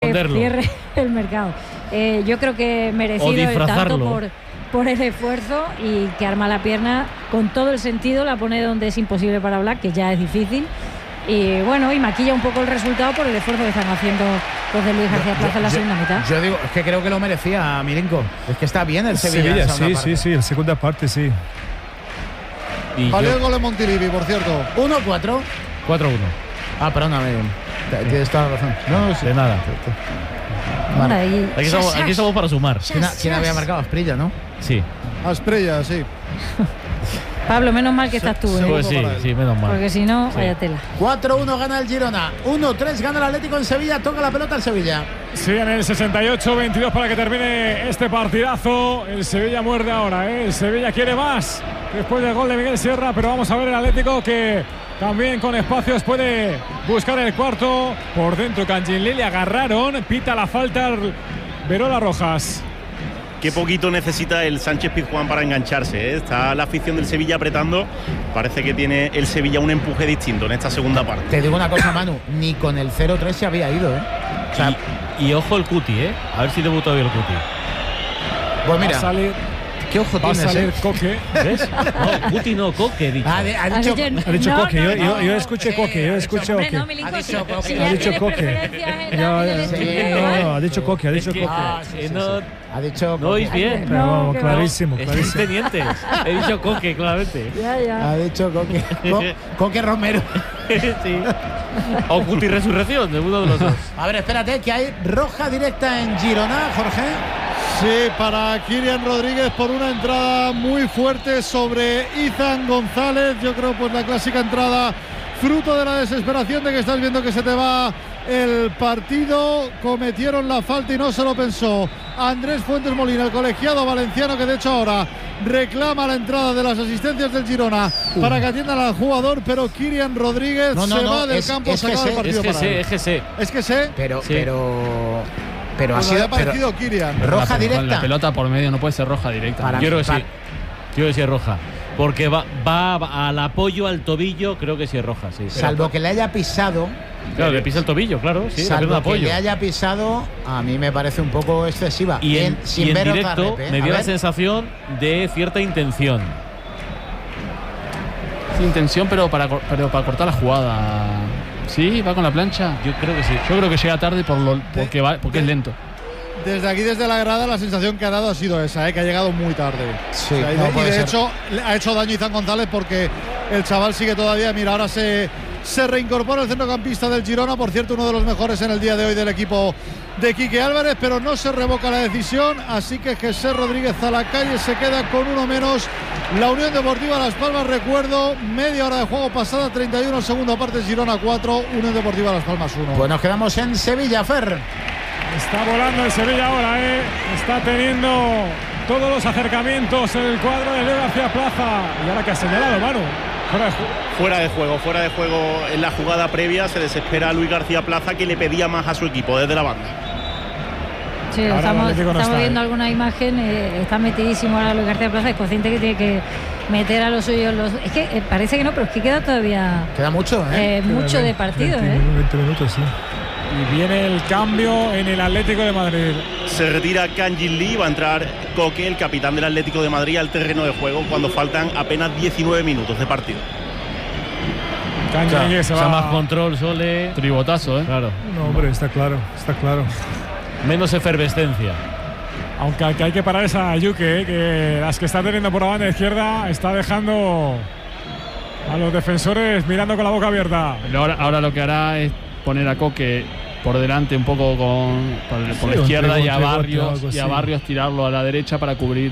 cierre el mercado. Yo creo que merecido el tanto por el esfuerzo, y que arma la pierna con todo el sentido, la pone donde es imposible para Black, que ya es difícil. Y bueno, y maquilla un poco el resultado por el esfuerzo que están haciendo los de Luis García Plaza en la segunda mitad. Yo digo, es que creo que lo merecía Milenko. Es que está bien el Sevilla. Sí, en segunda parte sí. Valió el gol en Montilivi, por cierto. 1-4. 4-1. Ah, perdóname. Tienes toda la razón. No, de nada. Vale. Aquí estamos para sumar. ¿Quién había marcado? Asprilla, ¿no? Sí. Asprilla, sí. Pablo, menos mal que estás tú, Pues sí, menos mal. Porque si no, vaya tela. 4-1 gana el Girona. 1-3 gana el Atlético en Sevilla. Toca la pelota el Sevilla. Sí, en el 68-22 para que termine este partidazo. El Sevilla muerde ahora, ¿eh? El Sevilla quiere más después del gol de Miguel Sierra, pero vamos a ver el Atlético, que también con espacios puede buscar el cuarto. Por dentro Canginlé, le agarraron, pita la falta Verola Rojas. Qué poquito necesita el Sánchez Pizjuán para engancharse, ¿eh? Está la afición del Sevilla apretando. Parece que tiene el Sevilla un empuje distinto en esta segunda parte. Te digo una cosa, Manu, ni con el 0-3 se había ido, ¿eh? O sea, y ojo el Cuti, ¿eh? A ver si debutó hoy el Cuti. Pues mira, va a salir, ¿qué ojo tienes? Va a salir Coque. ¿Ves? No, Cuti no, Coque, he dicho. Ha dicho Coque. No, yo escuché Coque. Yo escuché Coque. No, Milinko, Ha dicho Coque. si Ha dicho Coque. No, ha dicho Coque. Ha dicho Coque. Ha dicho ¿No oís bien? No, Vamos, que clarísimo. Tenientes. He dicho Coque, claramente. Ya. Ha dicho Coque. Coque Romero. Sí. O Cuti Resurrección, de uno de los dos. A ver, espérate, que hay roja directa en Girona, Jorge. Sí, para Kylian Rodríguez por una entrada muy fuerte sobre Izan González. Yo creo pues la clásica entrada fruto de la desesperación de que estás viendo que se te va el partido. Cometieron la falta y no se lo pensó Andrés Fuentes Molina, el colegiado valenciano, que de hecho ahora reclama la entrada de las asistencias del Girona para que atiendan al jugador, pero Kylian Rodríguez se va del campo, se acaba el partido para él. Es que sé. Pero pues ha sido parecido Kylian. Roja directa. La pelota por medio no puede ser roja directa. Yo creo que sí. Yo creo que sí es roja. Porque va al apoyo al tobillo, creo que sí es roja, sí. Salvo que le haya pisado. Claro, le pisa el tobillo, claro. Sí, salvo que le haya pisado, a mí me parece un poco excesiva. Y en directo me dio la sensación de cierta intención. Sí, intención, pero para cortar la jugada. Sí, va con la plancha. Yo creo que sí. Yo creo que llega tarde porque es lento. Desde aquí, desde la grada, la sensación que ha dado ha sido esa, que ha llegado muy tarde. Sí, y de hecho ha hecho daño Izan González, porque el chaval sigue todavía. Mira, ahora se reincorpora el centrocampista del Girona, por cierto, uno de los mejores en el día de hoy del equipo de Quique Álvarez, pero no se revoca la decisión, así que Jesús Rodríguez a la calle, se queda con uno menos. La Unión Deportiva Las Palmas, recuerdo, media hora de juego pasada, 31, segunda parte, Girona 4, Unión Deportiva Las Palmas 1. Pues nos quedamos en Sevilla, Fer. Está volando el Sevilla ahora, está teniendo todos los acercamientos en el cuadro de Luis García Plaza. Y ahora que ha señalado, Manu, fuera de juego en la jugada previa. Se desespera a Luis García Plaza, que le pedía más a su equipo desde la banda. Sí, estamos viendo alguna imagen. Está metidísimo ahora Luis García Plaza, es consciente que tiene que meter a los suyos. Es que parece que no, pero es que queda todavía. Queda mucho, mucho de partido, 20 minutos, sí. Y viene el cambio en el Atlético de Madrid. Se retira Canginlé, va a entrar Coque, el capitán del Atlético de Madrid, al terreno de juego cuando faltan apenas 19 minutos de partido. Canginlé se va. Más control, Sole. Tribotazo, Claro. No, hombre, está claro. Menos efervescencia. Aunque hay que parar esa Yuke, que las que está teniendo por la banda izquierda está dejando a los defensores mirando con la boca abierta. Ahora lo que hará es poner a Coque por delante un poco por la izquierda, y a Barrios tirarlo a la derecha para cubrir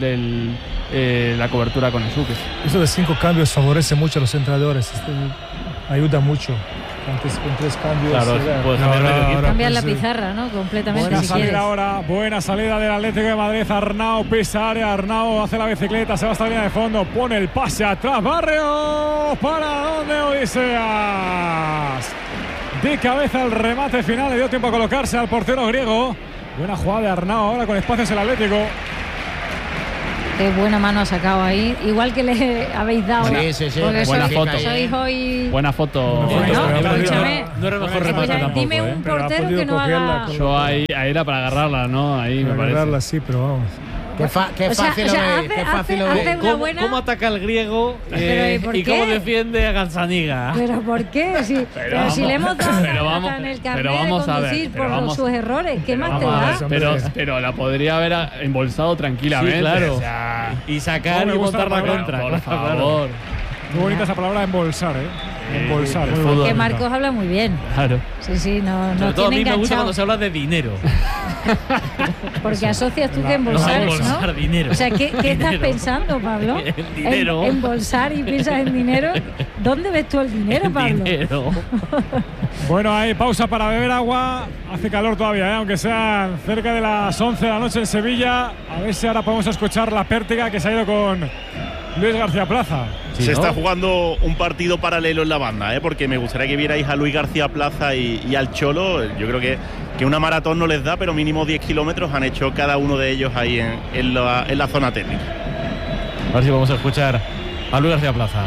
la cobertura con el Suque. Eso de 5 cambios favorece mucho a los entrenadores. Ayuda mucho. Antes con 3 cambios. Claro, cambiar la pizarra, ¿no? Completamente. Buena salida del Atlético de Madrid. Arnau pisa área, Arnau hace la bicicleta, se va hasta la línea de fondo, pone el pase atrás, Barrios, ¿para dónde, Odiseas? De cabeza el remate final, le dio tiempo a colocarse al portero griego. Buena jugada de Arnau ahora con espacios el Atlético. Qué buena mano ha sacado ahí. Igual que le habéis dado. Sí. Porque buena foto. Sois hoy... Buena foto. Escúchame. No era el mejor remate tampoco. Dime un portero que no haga... Yo ahí era para agarrarla, ¿no? Ahí me parece. Agarrarla, sí, pero vamos. Qué fácil lo veis. Qué fácil lo veis. ¿Cómo ataca el griego ¿y cómo defiende a Gazzaniga? ¿Pero por qué? Si le hemos dado en el carnet de conducir por sus errores, ¿qué más te da? Pero la podría haber embolsado tranquilamente. Sí, claro. O sea, Y sacar y montar la contra. Por favor. Muy bonita esa palabra, embolsar, Embolsar. Que Marcos habla muy bien. Claro. Sí, no Sobre todo a mí me gusta enganchado. cuando se habla de dinero. Porque asocias tú que embolsar, ¿no? Dinero. O sea, ¿qué estás pensando, Pablo? Dinero. Embolsar y piensas en dinero. ¿Dónde ves tú el dinero, Pablo? Dinero. Bueno, hay pausa para beber agua. Hace calor todavía, aunque sean cerca de las 11 de la noche en Sevilla. A ver si ahora podemos escuchar la pértiga que se ha ido con Luis García Plaza. Sí, se está jugando un partido paralelo en la banda, porque me gustaría que vierais a Luis García Plaza y al Cholo. Yo creo que una maratón no les da, pero mínimo 10 kilómetros han hecho cada uno de ellos ahí en la zona técnica. A ver si vamos a escuchar a Luis García Plaza.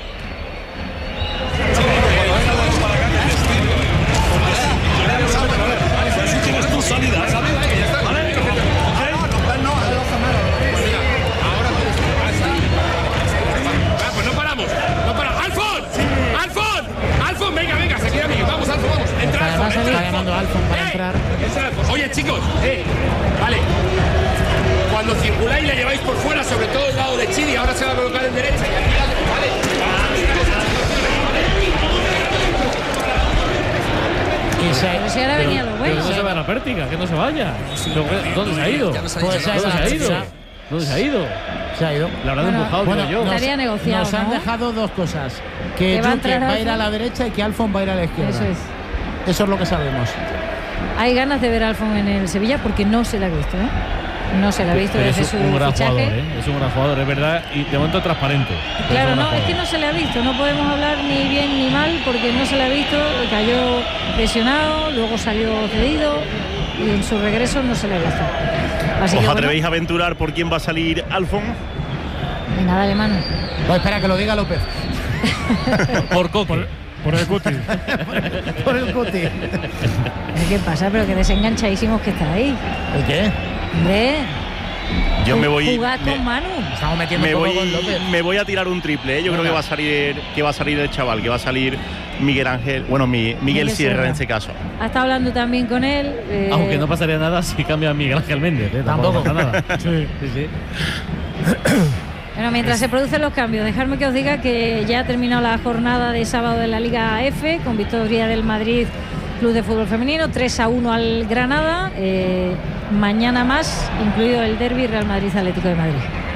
Está llamando a Alfon para entrar. Oye, chicos, vale. Cuando circuláis le lleváis por fuera, sobre todo el lado de Chidi. Ahora se va a colocar en derecha. Y aquí, Pero si ahora venía lo bueno. No se va a la pértiga, que no se vaya. ¿Dónde se ha ido? ¿Dónde se ha ido? Se ha ido. La habrán empujado, bueno, yo. Estaría negociado. Nos han dejado dos cosas: que Jukic va a ir a la derecha y que Alfon va a ir a la izquierda. Eso es lo que sabemos. Hay ganas de ver a Alfon en el Sevilla porque no se la ha visto, No se la ha visto desde su un gran fichaje. Jugador, es un gran jugador, es verdad, y de momento transparente. Claro, es que no se le ha visto. No podemos hablar ni bien ni mal porque no se le ha visto. Cayó lesionado, luego salió cedido y en su regreso no se le ha visto. Así ¿Os atrevéis a aventurar por quién va a salir Alfon? Venga, dale mano. No, espera, que lo diga López. Por Coque. Por el Cuti. Por el Cuti. ¿Qué pasa? Pero que desenganchadísimos que está ahí. ¿El qué? Hombre. Yo me voy. Jugar con Manu. Estamos metiendo poco con López. Me voy a tirar un triple, Yo creo que va a salir el chaval, que va a salir Miguel Ángel, Miguel Sierra en este caso. Ha estado hablando también con él. Aunque no pasaría nada si cambia a Miguel Ángel Méndez. Tampoco pasa nada. Sí. Bueno, mientras se producen los cambios, dejadme que os diga que ya ha terminado la jornada de sábado de la Liga F con victoria del Madrid Club de Fútbol Femenino, 3-1 al Granada. Mañana más, incluido el derbi Real Madrid Atlético de Madrid.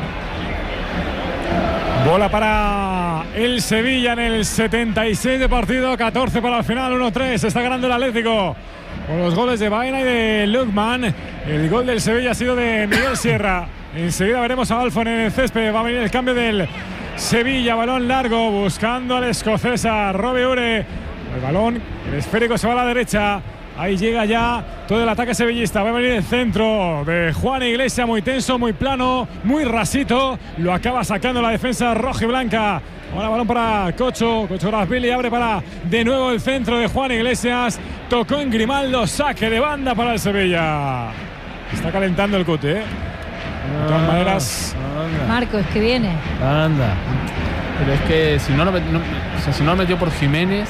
Bola para el Sevilla en el 76 de partido, 14 para el final, 1-3. Está ganando el Atlético con los goles de Baena y de Lukman. El gol del Sevilla ha sido de Miguel Sierra. Enseguida veremos a Alfon en el césped. Va a venir el cambio del Sevilla. Balón largo buscando al escocesa Robbie Ure. El balón, el esférico se va a la derecha. Ahí llega ya todo el ataque sevillista. Va a venir el centro de Juan Iglesias, muy tenso, muy plano, muy rasito. Lo acaba sacando la defensa roja y blanca. Ahora balón para Cocho Grasvili, abre para de nuevo el centro de Juan Iglesias. Tocó en Grimaldo, saque de banda para el Sevilla. Está calentando el Cute, De todas maneras. Marcos, que viene. Anda. Pero es que si no lo metió por Jiménez,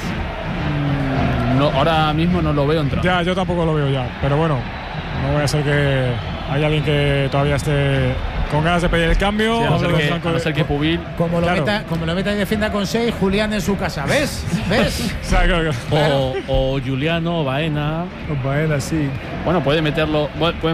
ahora mismo no lo veo entrar. Ya, yo tampoco lo veo ya. Pero bueno, no voy a ser que haya alguien que todavía esté con ganas de pedir el cambio. Sí, a no ser que Pubil. Como lo meta y defienda con 6, Julián en su casa. ¿Ves? Claro. O Juliano, Baena. Baena, sí. Bueno, puede meterlo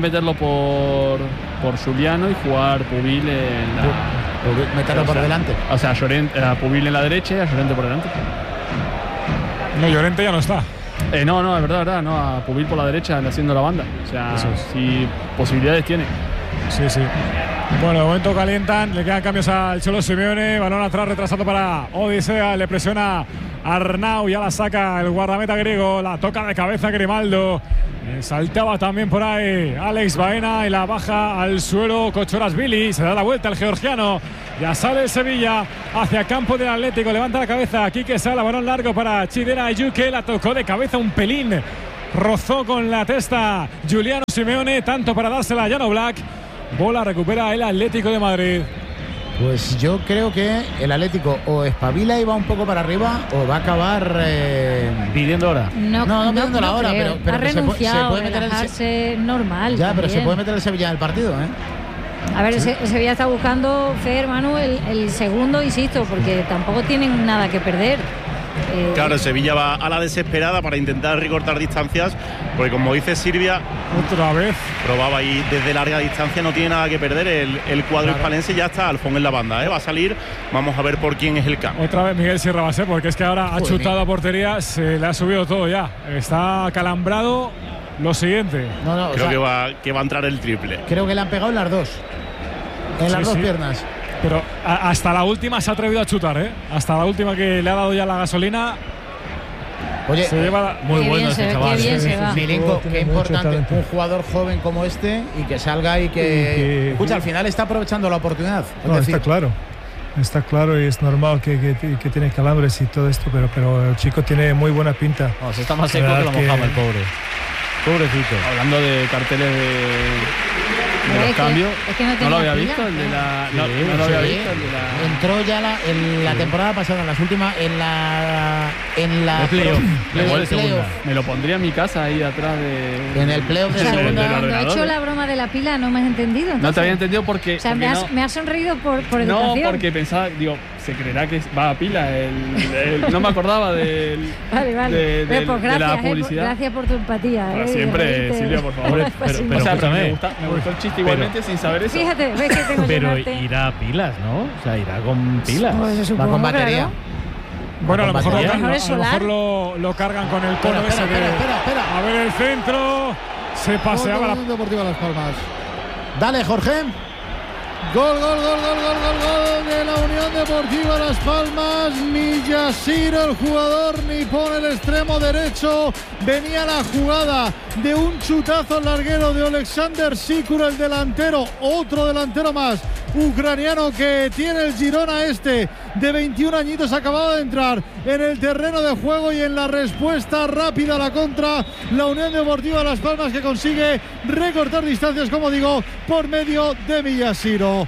por Juliano y jugar Pubil en la. Meterlo por delante. O sea, a Pubil en la derecha y a Llorente por delante. No, Llorente ya no está. No, es verdad, no, a Pubil por la derecha haciendo la banda. O sea, si posibilidades tiene. Sí. Bueno, de momento calientan, le quedan cambios al Cholo Simeone, balón atrás retrasado para Odisea, le presiona Arnau, ya la saca el guardameta griego, la toca de cabeza Grimaldo, saltaba también por ahí Alex Baena y la baja al suelo Kochorashvili, se da la vuelta el georgiano, ya sale el Sevilla hacia el campo del Atlético, levanta la cabeza, Quique Sala, balón largo para Chidera Ayuke, la tocó de cabeza un pelín, rozó con la testa Giuliano Simeone, tanto para dársela a Jan Oblak. Bola recupera el Atlético de Madrid. Pues yo creo que el Atlético o espabila y va un poco para arriba o va a acabar pidiendo hora. No pidiendo la hora, pero ha renunciado, se puede meter normal. Ya, también. pero se puede meter el Sevilla en el partido, ¿eh? A ver, sí. el Sevilla está buscando, Fer, Manu, el segundo, insisto, porque tampoco tienen nada que perder. Claro, el Sevilla va a la desesperada para intentar recortar distancias, porque como dice Silvia, otra vez probaba ahí desde larga distancia, no tiene nada que perder el cuadro hispalense, ya está Alfón en la banda, va a salir, vamos a ver por quién es el campo. Otra vez Miguel Sierra va a ser, porque es que ahora ha chutado a portería, se le ha subido todo ya, está calambrado. Lo siguiente, creo que va a entrar el triple. Creo que le han pegado en las dos, las dos piernas. Pero hasta la última se ha atrevido a chutar, ¿eh? Hasta la última que le ha dado ya la gasolina. Oye, se lleva muy bueno este chaval. Milinko, qué importante un jugador joven como este y que salga y que escucha, al final está aprovechando la oportunidad. No, está claro y es normal que tiene calambres y todo esto, pero el chico tiene muy buena pinta. No, se está más seco que la mojama el pobrecito. Hablando de carteles de los cambios, es que no lo había visto el de la no lo había visto el de la entró ya en la temporada pasada, en las últimas en la playoff. Me lo pondría en mi casa ahí atrás en el playoff de segunda. Cuando he hecho la broma de la pila no me has entendido, entonces. No te había entendido porque, o sea, me has sonreído por educación. No, porque pensaba, digo, se creerá que va a pila no me acordaba del vale. de gracias, la publicidad. Gracias por tu empatía. Siempre, Silvia, por favor. Pero o sea, me gustó el chiste igualmente sin saber eso. Fíjate, ves que tengo pero irá a pilas, ¿no? O sea, irá con pilas. Pues va con batería. Claro. Bueno, a lo mejor lo cargan con el cono ese de... Espera. A ver el centro. Se paseaba la Unión Deportiva Las Palmas. Dale, Jorge. Gol de la Unión Deportiva Las Palmas. Miyashiro, el jugador nipón, el extremo derecho. Venía la jugada de un chutazo larguero de Oleksandr Sikura, el delantero, otro delantero más ucraniano que tiene el Girona de 21 añitos, acabado de entrar en el terreno de juego y en la respuesta rápida a la contra, la Unión Deportiva Las Palmas, que consigue recortar distancias, como digo, por medio de Miyashiro.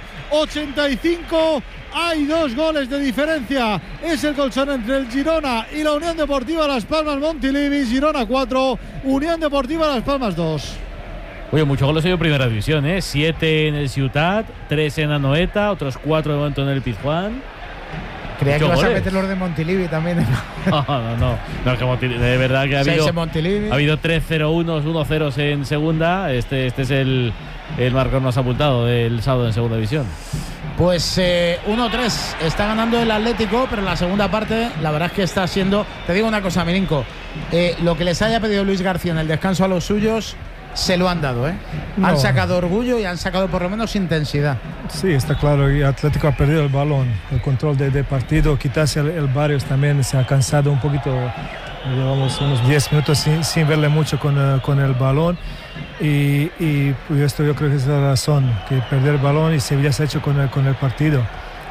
85, hay 2 goles de diferencia, es el colchón entre el Girona y la Unión Deportiva Las Palmas. Montilivi, Girona 4, Unión Deportiva Las Palmas 2. Oye, muchos goles en primera división, 7 en el Ciutat, 3 en Anoeta, otros 4 de momento en el Pizjuán. Creía que ibas a meter los de Montilivi también. No, es que de verdad que ha habido 3-0-1, 1-0 en segunda. Este es el marcador más apuntado del sábado en segunda división. Pues 1-3 está ganando el Atlético, pero en la segunda parte la verdad es que está siendo... Te digo una cosa, Milinko, lo que les haya pedido Luis García en el descanso a los suyos se lo han dado, Han sacado orgullo y han sacado por lo menos intensidad. Sí, está claro, y Atlético ha perdido el balón, el control de partido, quizás el Barrios también se ha cansado un poquito, llevamos unos 10 minutos sin verle mucho con el balón, y pues esto yo creo que es la razón, que perder el balón y Sevilla se ha hecho con el partido.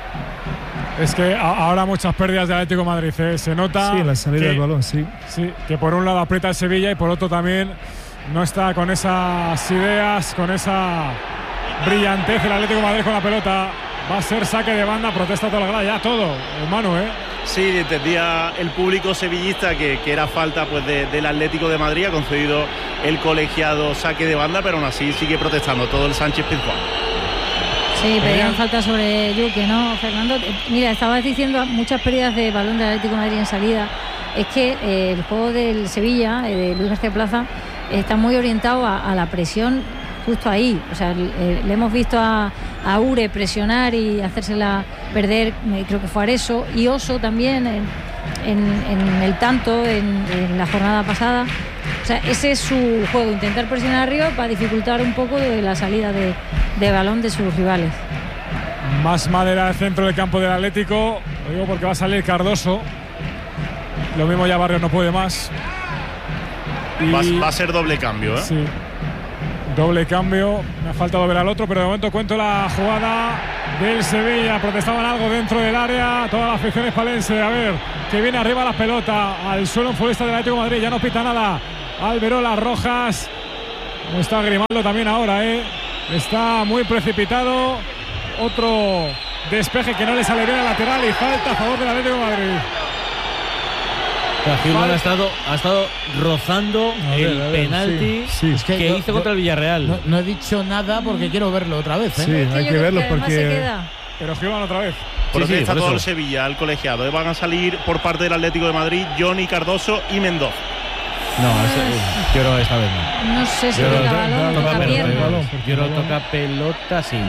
Es que ahora muchas pérdidas de Atlético de Madrid, se nota. Sí, la salida del balón, sí. Sí, que por un lado aprieta el Sevilla y por otro también no está con esas ideas, con esa brillantez el Atlético de Madrid con la pelota. Va a ser saque de banda, protesta toda la grada, ya todo, hermano, Sí, entendía el público sevillista que era falta pues del Atlético de Madrid, ha concedido el colegiado saque de banda, pero aún así sigue protestando todo el Sánchez Pizjuán. Sí, pedían falta sobre Yuque, ¿no, Fernando? Mira, estabas diciendo muchas pérdidas de balón del Atlético de Madrid en salida. Es que el juego del Sevilla, de Luis García Plaza, está muy orientado a la presión justo ahí. O sea, le hemos visto a Ure presionar y hacérsela perder, creo que fue Areso y Oso también en el tanto en la jornada pasada. sea, ese es su juego, intentar presionar arriba para dificultar un poco de la salida de balón de sus rivales. Más madera al centro del campo del Atlético, lo digo porque va a salir Cardoso. Lo mismo ya Barrios no puede más. Va a ser doble cambio, ¿eh? Sí. Doble cambio. Me ha faltado ver al otro, pero de momento cuento la jugada del Sevilla. Protestaban algo dentro del área. Toda la afición hispalense. A ver, que viene arriba la pelota. Al suelo un futbolista del Atlético de Madrid. Ya no pita nada. Alberola Rojas. No está Grimaldo también ahora, ¿eh? Está muy precipitado. Otro despeje que no le sale bien al lateral y falta a favor del Atlético de Madrid. Gilman ha estado rozando el penalti que hizo contra el Villarreal. No he dicho nada porque quiero verlo otra vez. Sí, hay que verlo porque. Pero Gilman otra vez. Protesta todo el Sevilla, el colegiado. Van a salir por parte del Atlético de Madrid Johnny Cardoso y Mendoza. No, quiero esta vez no. No sé si toca balón, toca pierna. Quiero toca pelota, sí.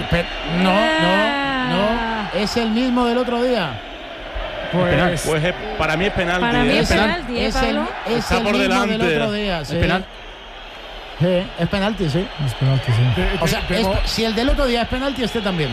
No. Es el mismo del otro día. Pues para mí es penalti. Para mí es penalti, está por delante. Del otro día, sí. ¿Es penal? Sí, es penalti, sí. Es penalti, sí. O sea, si el del otro día es penalti, este también.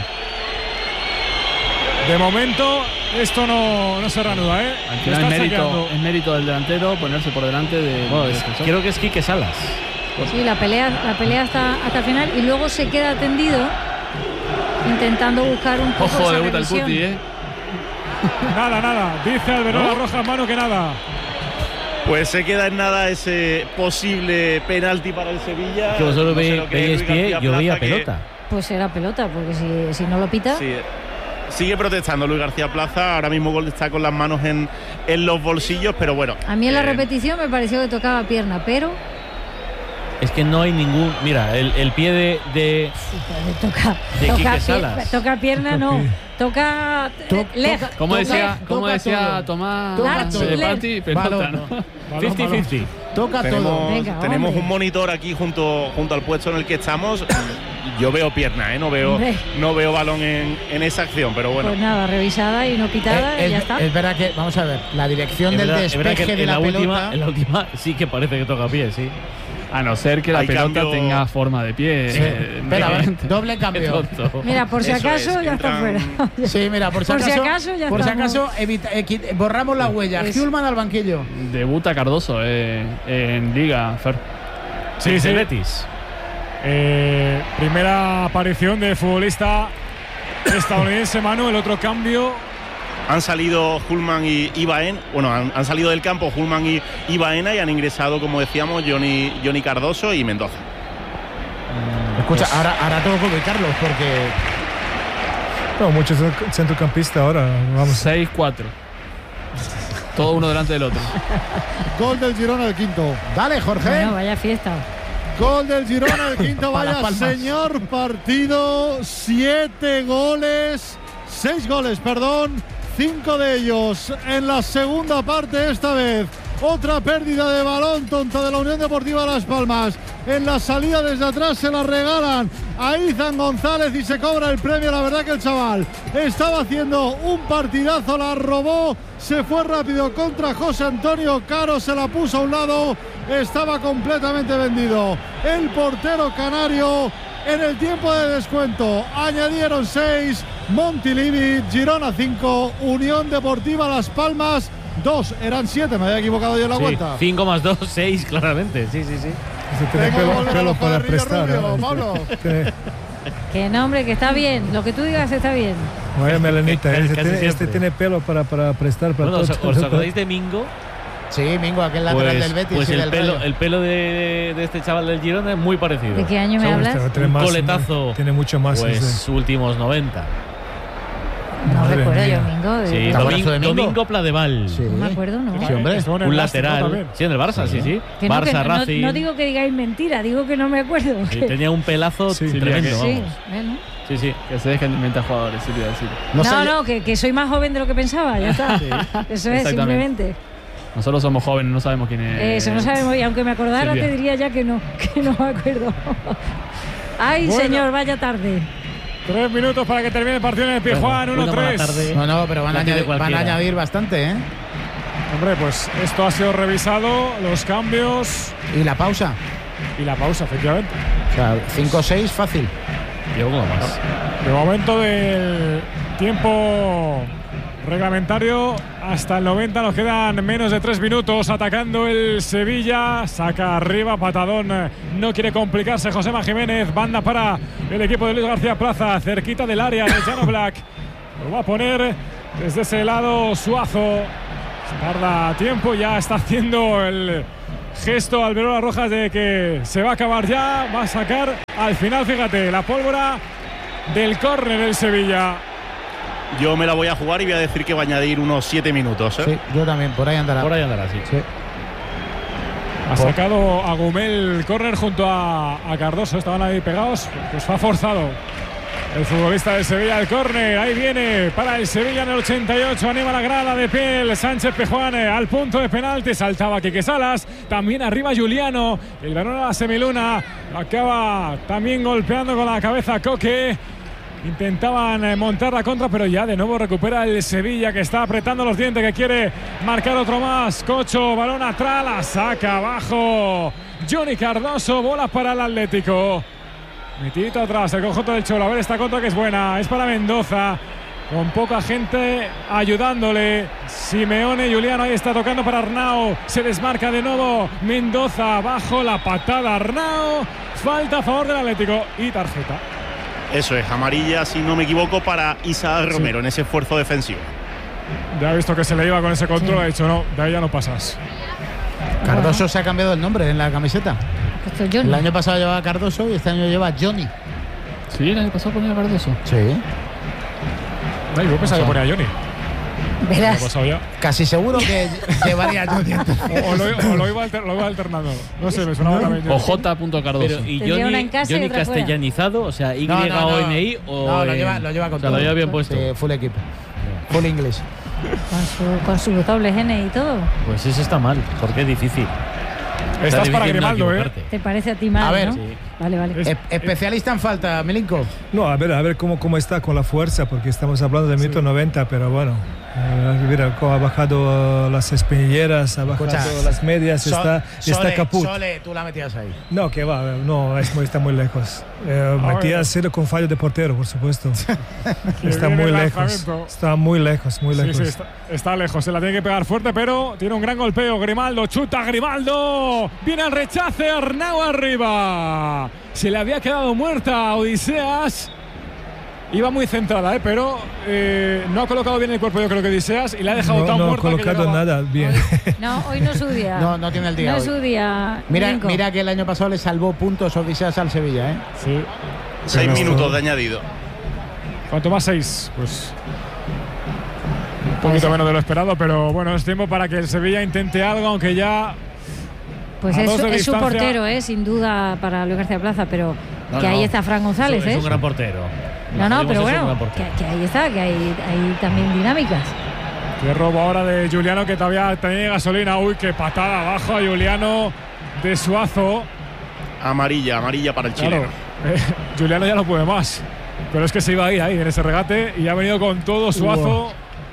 De momento, esto no se reanuda, ¿eh? Al final es mérito del delantero ponerse por delante de. Creo que es Quique Salas. Sí, la pelea hasta el final y luego se queda tendido intentando buscar un poco Ojo, esa debuta el revisión. Cuti, ¿eh? Nada. Dice Alberola Rojas, mano que nada. Pues se queda en nada ese posible penalti para el Sevilla. Que vosotros veis pie, yo veía pelota. Pues era pelota, porque si no lo pita. Sí. Sigue protestando Luis García Plaza. Ahora mismo está con las manos en los bolsillos, pero bueno. A mí en la repetición me pareció que tocaba pierna, pero. Es que no hay ningún. Mira, el pie de Quique Salas. Toca pierna, no. Toca leg. Como decía Tomás Party, pelota, ¿no? 50-50. Toca todo. Venga, tenemos un monitor aquí junto al puesto en el que estamos. Yo veo pierna, no veo balón en esa acción, pero bueno. Pues nada, revisada y no pitada y ya está. Es verdad que, vamos a ver, la dirección del despeje de la pelota. En la última sí que parece que toca pie, sí. A no ser que la pelota tenga forma de pie. Sí. Espera, doble cambio. Mira, por si acaso ya está fuera. Sí, mira, por si acaso ya borramos la huella. Gilman al banquillo. Debuta Cardoso en Liga, Fer. Sí. Betis. Primera aparición de futbolista estadounidense, Manu. El otro cambio. Han salido Hulman y Baena. Bueno, han salido del campo Hulman y Baena y han ingresado, como decíamos, Johnny Cardoso y Mendoza. Escucha, ahora tengo que ubicarlos porque. No, muchos centrocampistas ahora. Vamos. 6-4. Todo uno delante del otro. Gol del Girona, el quinto. Dale, Jorge. Bueno, vaya fiesta. Gol del Girona, el quinto. Vaya señor partido. 7 goles. 6 goles, perdón. 5 de ellos en la segunda parte esta vez. Otra pérdida de balón tonta de la Unión Deportiva Las Palmas. En la salida desde atrás se la regalan a Izan González y se cobra el premio. La verdad que el chaval estaba haciendo un partidazo, la robó, se fue rápido contra José Antonio Caro, se la puso a un lado, estaba completamente vendido. El portero canario. En el tiempo de descuento añadieron 6, Montilivi, Girona 5, Unión Deportiva Las Palmas 2, eran 7, me había equivocado yo en la cuenta. 5 más 2, 6, claramente, sí. Tengo pelo para prestar, Pablo. Que no, hombre, que está bien, lo que tú digas está bien. Vaya melenita, este tiene pelo para prestar. Para ¿Os acordáis de Mingo? Sí, Mingo, aquel lateral del Betis. Pues y del el pelo de este chaval del Girona es muy parecido. ¿De qué año me hablas? Un coletazo. Tiene mucho más. Pues últimos 90. No recuerdo yo, Mingo. Sí, Domingo Pladeval. Sí. No me acuerdo, ¿no? Sí, hombre. Un lateral. Sí, en el Barça, sí. Barça, Racing. No digo que digáis mentira, digo que no me acuerdo. Sí, tenía un pelazo tremendo. Sí, bueno. Sí, que se dejen de inventar jugadores, sí, decir. No, que soy más joven de lo que pensaba, ya está. Eso es, simplemente. Nosotros somos jóvenes, no sabemos quién es. Eso no sabemos, y aunque me acordara te diría ya que no me acuerdo. Ay, bueno, señor, vaya tarde. 3 minutos para que termine el partido en el Pizjuán, 1-3. No, pero van a añadir bastante, ¿eh? Hombre, pues esto ha sido revisado, los cambios. Y la pausa. Y la pausa, efectivamente. O sea, 5-6, fácil. Llevo uno más. De momento del tiempo reglamentario hasta el 90 nos quedan menos de 3 minutos. Atacando el Sevilla, saca arriba, patadón, no quiere complicarse Josema Jiménez. Banda para el equipo de Luis García Plaza, cerquita del área de Jan Oblak. Lo va a poner desde ese lado Suazo. Tarda tiempo, ya está haciendo el gesto Alberola Rojas de que se va a acabar ya. Va a sacar al final, fíjate, la pólvora del córner del Sevilla. Yo me la voy a jugar y voy a decir que va a añadir unos 7 minutos. Sí, yo también, por ahí andará. Por ahí andará, sí. Ha sacado a Gumel el córner junto a Cardoso. Estaban ahí pegados, pues ha forzado el futbolista del Sevilla el córner. Ahí viene para el Sevilla en el 88. Anima la grada de piel. Sánchez Pejuán al punto de penalti. Saltaba Quique Salas. También arriba Juliano. El balón a la semiluna. Acaba también golpeando con la cabeza Coque. Intentaban montar la contra, pero ya de nuevo recupera el Sevilla, que está apretando los dientes, que quiere marcar otro más. Cocho, balón atrás, la saca abajo Johnny Cardoso. Bola para el Atlético. Metidito atrás el conjunto del Cholo. A ver esta contra que es buena. Es para Mendoza, con poca gente ayudándole. Simeone, Juliano ahí está tocando para Arnau. Se desmarca de nuevo Mendoza. Abajo la patada Arnau. Falta a favor del Atlético y tarjeta. Eso es, amarilla, si no me equivoco, para Isaac Romero en ese esfuerzo defensivo. Ya ha visto que se le iba con ese control, ha dicho no, de ahí ya no pasas. Cardoso se ha cambiado el nombre en la camiseta. El año pasado llevaba Cardoso y este año lleva Johnny. Sí, el año pasado ponía Cardoso. Sí. Ay, yo pensaba que ponía Johnny. Verás. Casi seguro que llevaría Johnny. o lo iba alternando. No sé, me sonaba también. O J.Cardoso. Pero, ¿y Johnny castellanizado? O sea, Y-O-N-I no, lo lleva con todo. Lo lleva bien puesto. Full equipo. Full inglés. Con su doble N y todo. Pues eso está mal, porque es difícil. Estás para Grimaldo, ¿Te parece a ti mal? A ver, ¿no? sí. Vale. Especialista en falta, Milinko. No, a ver cómo está con la fuerza, porque estamos hablando de minuto 90, pero bueno. Mira cómo ha bajado las espinilleras, ha bajado las medias, está caput. Sole, tú la metías ahí. No, que va, no, está muy lejos. Metías cero con fallo de portero, por supuesto. Está muy lejos. Está muy lejos. Sí, está lejos. Se la tiene que pegar fuerte, pero tiene un gran golpeo. Grimaldo, chuta Grimaldo. Viene al rechace, Arnau arriba. Se le había quedado muerta a Odiseas. Iba muy centrada, pero no ha colocado bien el cuerpo, yo creo que Odiseas, y le ha dejado tan muerta. No ha colocado nada bien. Hoy no es su día. No tiene el día. No es su día. Mira que el año pasado le salvó puntos Odiseas al Sevilla, ¿eh? Sí. 6 minutos de añadido. ¿Cuánto más? 6. Pues un poquito menos de lo esperado, pero bueno, es tiempo para que el Sevilla intente algo, aunque ya. Pues es su portero, sin duda, para Luis García Plaza, pero ahí está Fran González. Es un gran portero. Pero bueno, que ahí está, que hay también dinámicas. Qué robo ahora de Juliano, que todavía tiene gasolina. Uy, qué patada abajo a Juliano de Suazo. Amarilla para el chileno. Juliano ya no puede más, pero es que se iba a ir ahí en ese regate y ha venido con todo Suazo.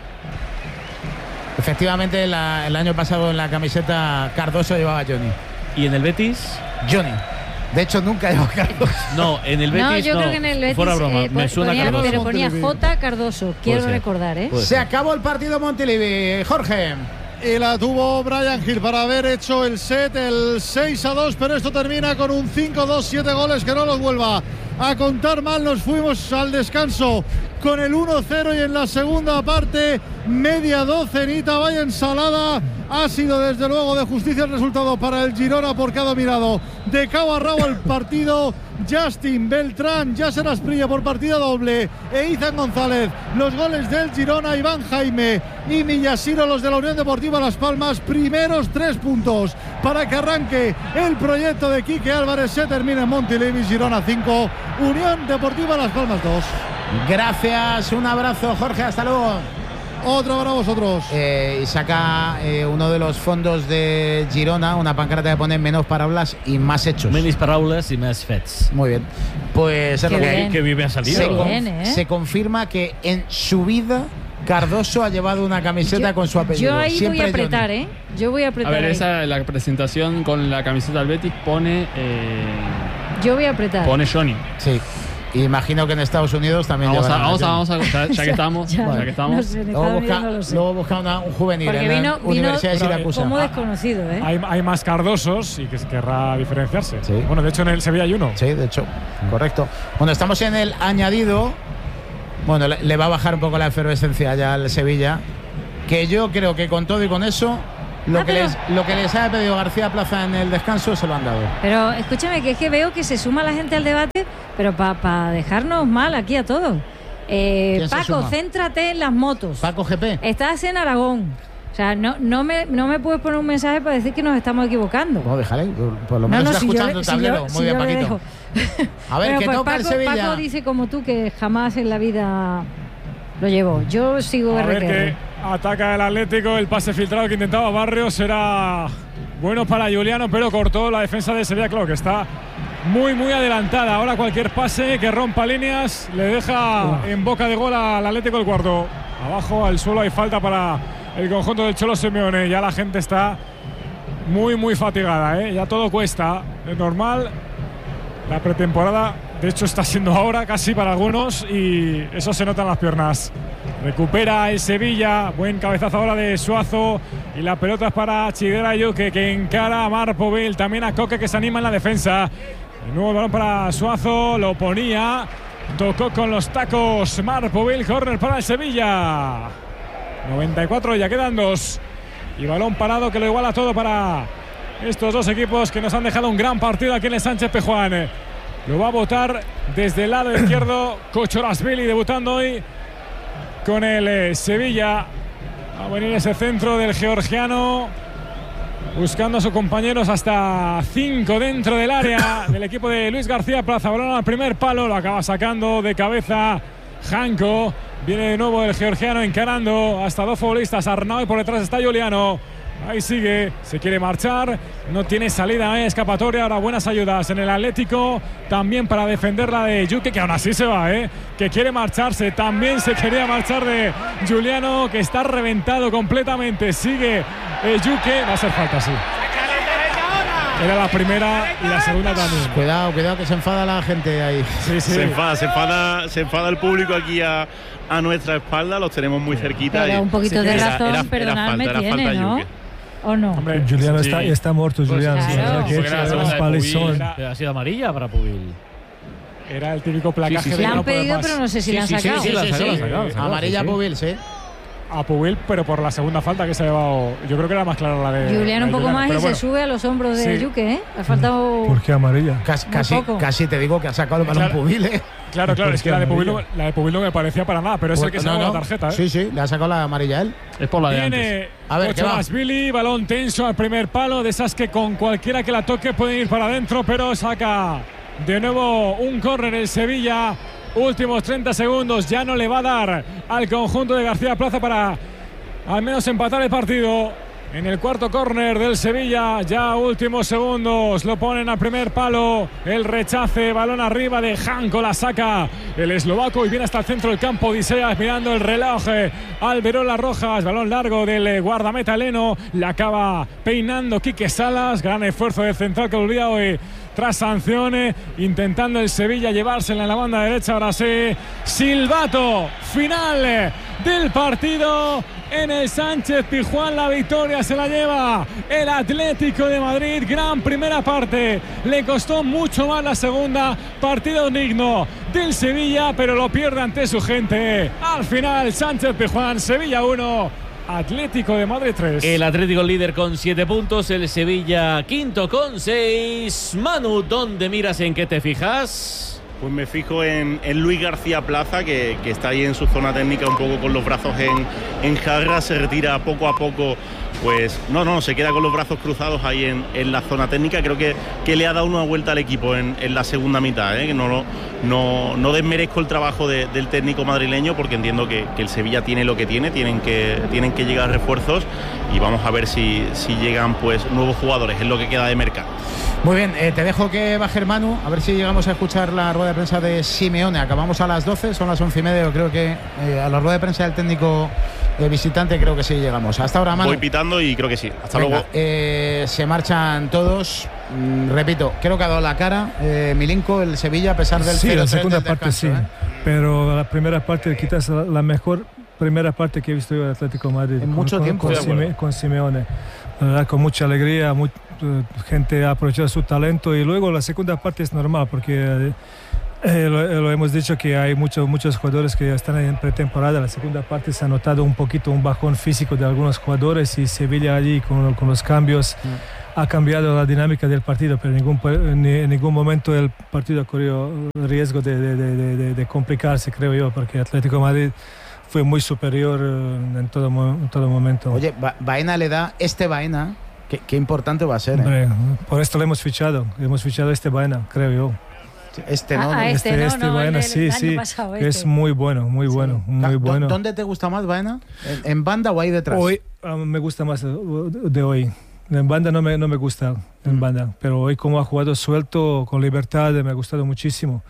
Efectivamente, el año pasado en la camiseta Cardoso llevaba a Johnny. ¿Y en el Betis? Johnny. De hecho, nunca llevó Cardoso. No, en el Betis no. Yo creo que en el Betis. Fuera broma, me suena Cardoso. Pero ponía J. Cardoso, quiero recordar, Se acabó el partido Montilivi, Jorge. Y la tuvo Bryan Gil para haber hecho el set, el 6-2, pero esto termina con un 5-2, 7 goles que no los vuelva a contar mal. Nos fuimos al descanso con el 1-0 y en la segunda parte media docenita, vaya ensalada. Ha sido desde luego de justicia el resultado para el Girona, porque ha dominado de cabo a rabo el partido. Justin Beltrán, Yasser Asprilla por partida doble e Izan González. Los goles del Girona, Iván Jaime y Millasiro, los de la Unión Deportiva Las Palmas. Primeros 3 puntos para que arranque el proyecto de Quique Álvarez. Se termina en Montilivi. Girona 5, Unión Deportiva Las Palmas 2. Gracias, un abrazo, Jorge, hasta luego. Otro para vosotros. Y saca uno de los fondos de Girona una pancarta que pone menos paraulas y más hechos. Menos paraulas y más fets. Muy bien. Pues que vive a salir. Se confirma que en su vida Cardoso ha llevado una camiseta con su apellido. Yo ahí siempre voy a apretar, Johnny. Yo voy a apretar. A ver, ahí. esa la presentación con la camiseta del Betis pone. Yo voy a apretar. Pone Johnny. Sí. Imagino que en Estados Unidos también vamos a ya que estamos. No sé, luego busca un juvenil. Porque vino Universidad de Siracusa. Como desconocido, ¿eh? Hay más Cardosos y que querrá diferenciarse. Sí. Bueno, de hecho en el Sevilla hay uno. Sí, de hecho, correcto. Bueno, estamos en el añadido. Bueno, le va a bajar un poco la efervescencia ya al Sevilla, que yo creo que con todo y con eso lo que les ha pedido García Plaza en el descanso se lo han dado. Pero escúchame, que es que veo que se suma la gente al debate, pero para dejarnos mal aquí a todos. Paco, céntrate en las motos. Paco GP. Estás en Aragón. O sea, no me puedes poner un mensaje para decir que nos estamos equivocando. No, déjale, por lo menos está escuchando el tablero. Muy bien, Paquito. A ver, ¿qué toca el Sevilla? Paco dice como tú que jamás en la vida lo llevo. Yo sigo a ver que ataca el Atlético, el pase filtrado que intentaba Barrios era bueno para Juliano, pero cortó la defensa de Sevilla, claro que está muy adelantada. Ahora cualquier pase que rompa líneas le deja en boca de gol al Atlético el cuarto. Abajo al suelo hay falta para el conjunto del Cholo Simeone. Ya la gente está muy fatigada, ¿eh? Ya todo cuesta. Es normal. La pretemporada, de hecho, está siendo ahora casi para algunos y eso se nota en las piernas. Recupera el Sevilla, buen cabezazo ahora de Suazo y la pelota es para Chiguera Yuque, que encara a Marpovil, también a Coque, que se anima en la defensa. El nuevo balón para Suazo, lo ponía, tocó con los tacos Marpovil, córner para el Sevilla. 94, ya quedan 2 y balón parado que lo iguala todo para estos dos equipos que nos han dejado un gran partido aquí en el Sánchez-Pizjuán. Lo va a votar desde el lado izquierdo Kocholasvili, debutando hoy con el Sevilla. Va a venir ese centro del georgiano, buscando a sus compañeros, hasta 5 dentro del área del equipo de Luis García Plaza. Balón al primer palo, lo acaba sacando de cabeza Janko. Viene de nuevo el georgiano encarando hasta 2 futbolistas. Arnau, y por detrás está Juliano. Ahí sigue, se quiere marchar, no tiene salida, escapatoria. Ahora buenas ayudas en el Atlético, también para defender la de Yuque, que aún así se va, que quiere marcharse. También se quería marchar de Juliano, que está reventado completamente. Sigue Yuque, va a ser falta, sí. Era la primera y la segunda también. Cuidado, que se enfada la gente ahí. Sí. Se enfada el público aquí a nuestra espalda, los tenemos muy cerquita. Pero un poquito de razón, perdonadme, tiene, ¿no? ¿O no? Hombre, Juliano está muerto, Juliano. Ha sido amarilla para Pubil. Era el típico placaje de le han pedido, pero no sé si le han sacado. Sí. Amarilla Pubil, sí. A Pubil, pero por la segunda falta que se ha llevado. Yo creo que era más clara la de Julián, un poco Juliano, más y se sube a los hombros de Yuque, Ha faltado. ¿Por qué amarilla? Casi te digo que ha sacado el balón Pubil, Claro, es que la de Pubil no me parecía para nada, pero es el que se ha dado la tarjeta, Sí, le ha sacado la amarilla a él. Es por la de antes. A ver, ¿qué va? Billy, balón tenso al primer palo, de esas que con cualquiera que la toque pueden ir para adentro, pero saca de nuevo un córner el Sevilla. Últimos 30 segundos, ya no le va a dar al conjunto de García Plaza para al menos empatar el partido. En el cuarto córner del Sevilla, ya últimos segundos, lo ponen al primer palo, el rechace, balón arriba de Janko, la saca el eslovaco y viene hasta el centro del campo. Odiseas mirando el reloj, Alberola Rojas, balón largo del guardameta Leno, la acaba peinando Quique Salas. Gran esfuerzo del central que volvía hoy tras sanciones, intentando el Sevilla llevársela en la banda derecha. Ahora sí, silbato final del partido en el Sánchez-Pizjuán. La victoria se la lleva el Atlético de Madrid. Gran primera parte, le costó mucho más la segunda. Partido digno del Sevilla, pero lo pierde ante su gente. Al final, Sánchez-Pizjuán, Sevilla 1, Atlético de Madrid 3. El Atlético líder con 7 puntos, el Sevilla quinto con 6. Manu, ¿dónde miras, en qué te fijas? Pues me fijo en Luis García Plaza, que está ahí en su zona técnica un poco con los brazos en jarra, se retira poco a poco, pues se queda con los brazos cruzados ahí en la zona técnica. Creo que le ha dado una vuelta al equipo en la segunda mitad, que no desmerezco el trabajo del técnico madrileño, porque entiendo que el Sevilla tiene lo que tiene, tienen que llegar refuerzos y vamos a ver si llegan pues nuevos jugadores en lo que queda de mercado. Muy bien, te dejo que baje Manu, a ver si llegamos a escuchar la rueda de prensa de Simeone. Acabamos a las 12, son las 11:30, yo creo que a la rueda de prensa del técnico visitante creo que sí llegamos. Hasta ahora, Manu. Voy pitando y creo que sí. Hasta luego. Se marchan todos. Repito, creo que ha dado la cara Milinko, el Sevilla, a pesar del 0-3. Sí, la segunda del parte descanso, sí, pero la primera parte quizás la mejor primera parte que he visto yo del Atlético de Madrid. En mucho tiempo. Con Simeone. La verdad, con mucha alegría, gente ha aprovechado su talento, y luego la segunda parte es normal porque lo hemos dicho que hay muchos jugadores que están en pretemporada. La segunda parte se ha notado un poquito un bajón físico de algunos jugadores, y Sevilla allí con los cambios ha cambiado la dinámica del partido, pero en ningún momento el partido corrió riesgo de complicarse, creo yo, porque Atlético de Madrid fue muy superior en todo momento. Oye, Baena le da Baena. Qué importante va a ser. Hombre, por esto le hemos fichado Baena, creo yo. Baena, sí, que es muy bueno, muy bueno. ¿Dónde te gusta más Baena? ¿En banda o ahí detrás? Hoy me gusta más de hoy. En banda no me gusta, en banda, pero hoy como ha jugado suelto, con libertad, me ha gustado muchísimo.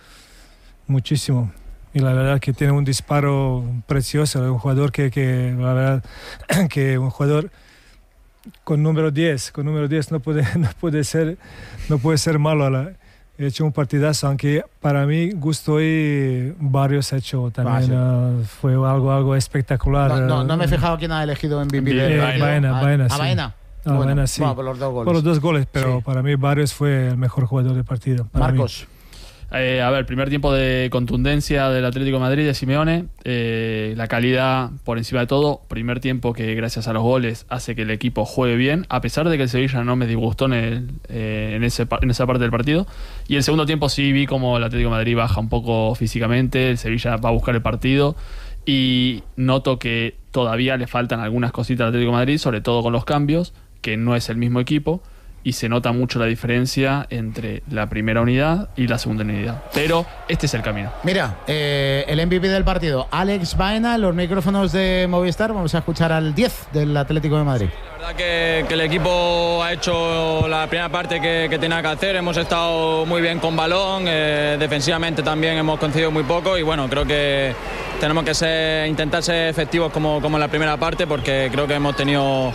Y la verdad que tiene un disparo precioso, un jugador que la verdad que un jugador con número 10 no puede ser malo. He hecho un partidazo, aunque para mí gusto y Barrios ha hecho también. Fue algo espectacular. No me he fijado quién ha elegido MVP. Baena, sí. Baena. Bueno, sí. Por los 2 goles. Por los 2 goles, pero para mí Barrios fue el mejor jugador del partido. Marcos. Primer tiempo de contundencia del Atlético de Madrid, de Simeone, la calidad por encima de todo. Primer tiempo que gracias a los goles hace que el equipo juegue bien, a pesar de que el Sevilla no me disgustó en esa parte del partido. Y el segundo tiempo sí vi como el Atlético de Madrid baja un poco físicamente, el Sevilla va a buscar el partido, y noto que todavía le faltan algunas cositas al Atlético de Madrid, sobre todo con los cambios, que no es el mismo equipo. Y se nota mucho la diferencia entre la primera unidad y la segunda unidad. Pero este es el camino. Mira, el MVP del partido, Alex Baena, los micrófonos de Movistar. Vamos a escuchar al 10 del Atlético de Madrid. La verdad que el equipo ha hecho la primera parte que tenía que hacer. Hemos estado muy bien con balón. Defensivamente también hemos concedido muy poco. Y bueno, creo que tenemos que intentar ser efectivos como en la primera parte, porque creo que hemos tenido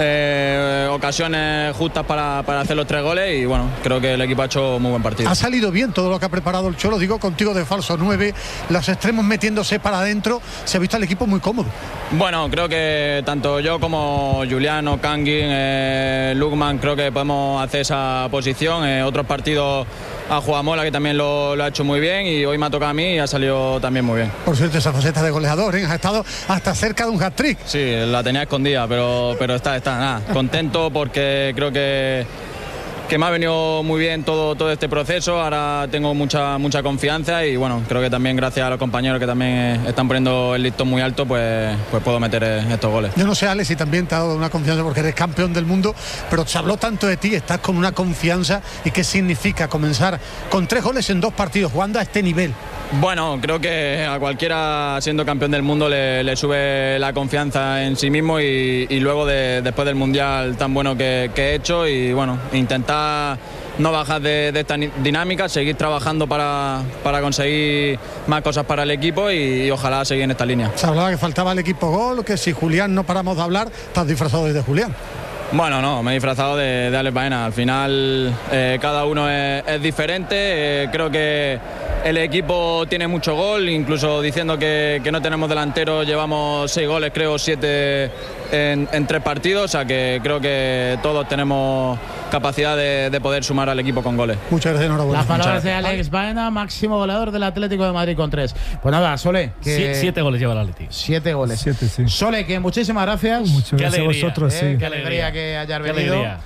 ocasiones justas para hacer los 3 goles, y bueno, creo que el equipo ha hecho muy buen partido. Ha salido bien todo lo que ha preparado el Cholo, digo, contigo de falso 9, los extremos metiéndose para adentro, se ha visto al equipo muy cómodo. Bueno, creo que tanto yo como Juliano, Kangin, Lukman, creo que podemos hacer esa posición. Otros partidos a Juamola, que también lo ha hecho muy bien, y hoy me ha tocado a mí y ha salido también muy bien. Por cierto, esa faceta de goleador, ha estado hasta cerca de un hat-trick. Sí, la tenía escondida, pero está nada, contento, porque creo que me ha venido muy bien todo este proceso. Ahora tengo mucha confianza, y bueno, creo que también gracias a los compañeros que también están poniendo el listón muy alto, pues puedo meter estos goles. Yo no sé, Alex, si también te ha dado una confianza porque eres campeón del mundo, pero se habló tanto de ti, estás con una confianza, y qué significa comenzar con 3 goles en 2 partidos jugando a este nivel. Bueno, creo que a cualquiera siendo campeón del mundo le sube la confianza en sí mismo, y luego después del Mundial tan bueno que he hecho, y bueno, intentar no bajar de esta dinámica, seguir trabajando para conseguir más cosas para el equipo, y ojalá seguir en esta línea. Se hablaba que faltaba el equipo gol, que si Julián no paramos de hablar, estás disfrazado de Julián. Bueno, no, me he disfrazado de Alex Baena. Al final cada uno es diferente. Creo que el equipo tiene mucho gol, incluso diciendo que no tenemos delantero, llevamos 6 goles, creo 7 en 3 partidos, o sea que creo que todos tenemos capacidad de poder sumar al equipo con goles. Muchas gracias, enhorabuena. Las palabras de Alex Baena, máximo goleador del Atlético de Madrid con 3. Pues nada, Sole, que 7 goles lleva el Atlético. 7 goles. 7, sí. Sole, que muchísimas gracias. Muchas gracias a vosotros, sí. Qué alegría que hayas venido. Alegría.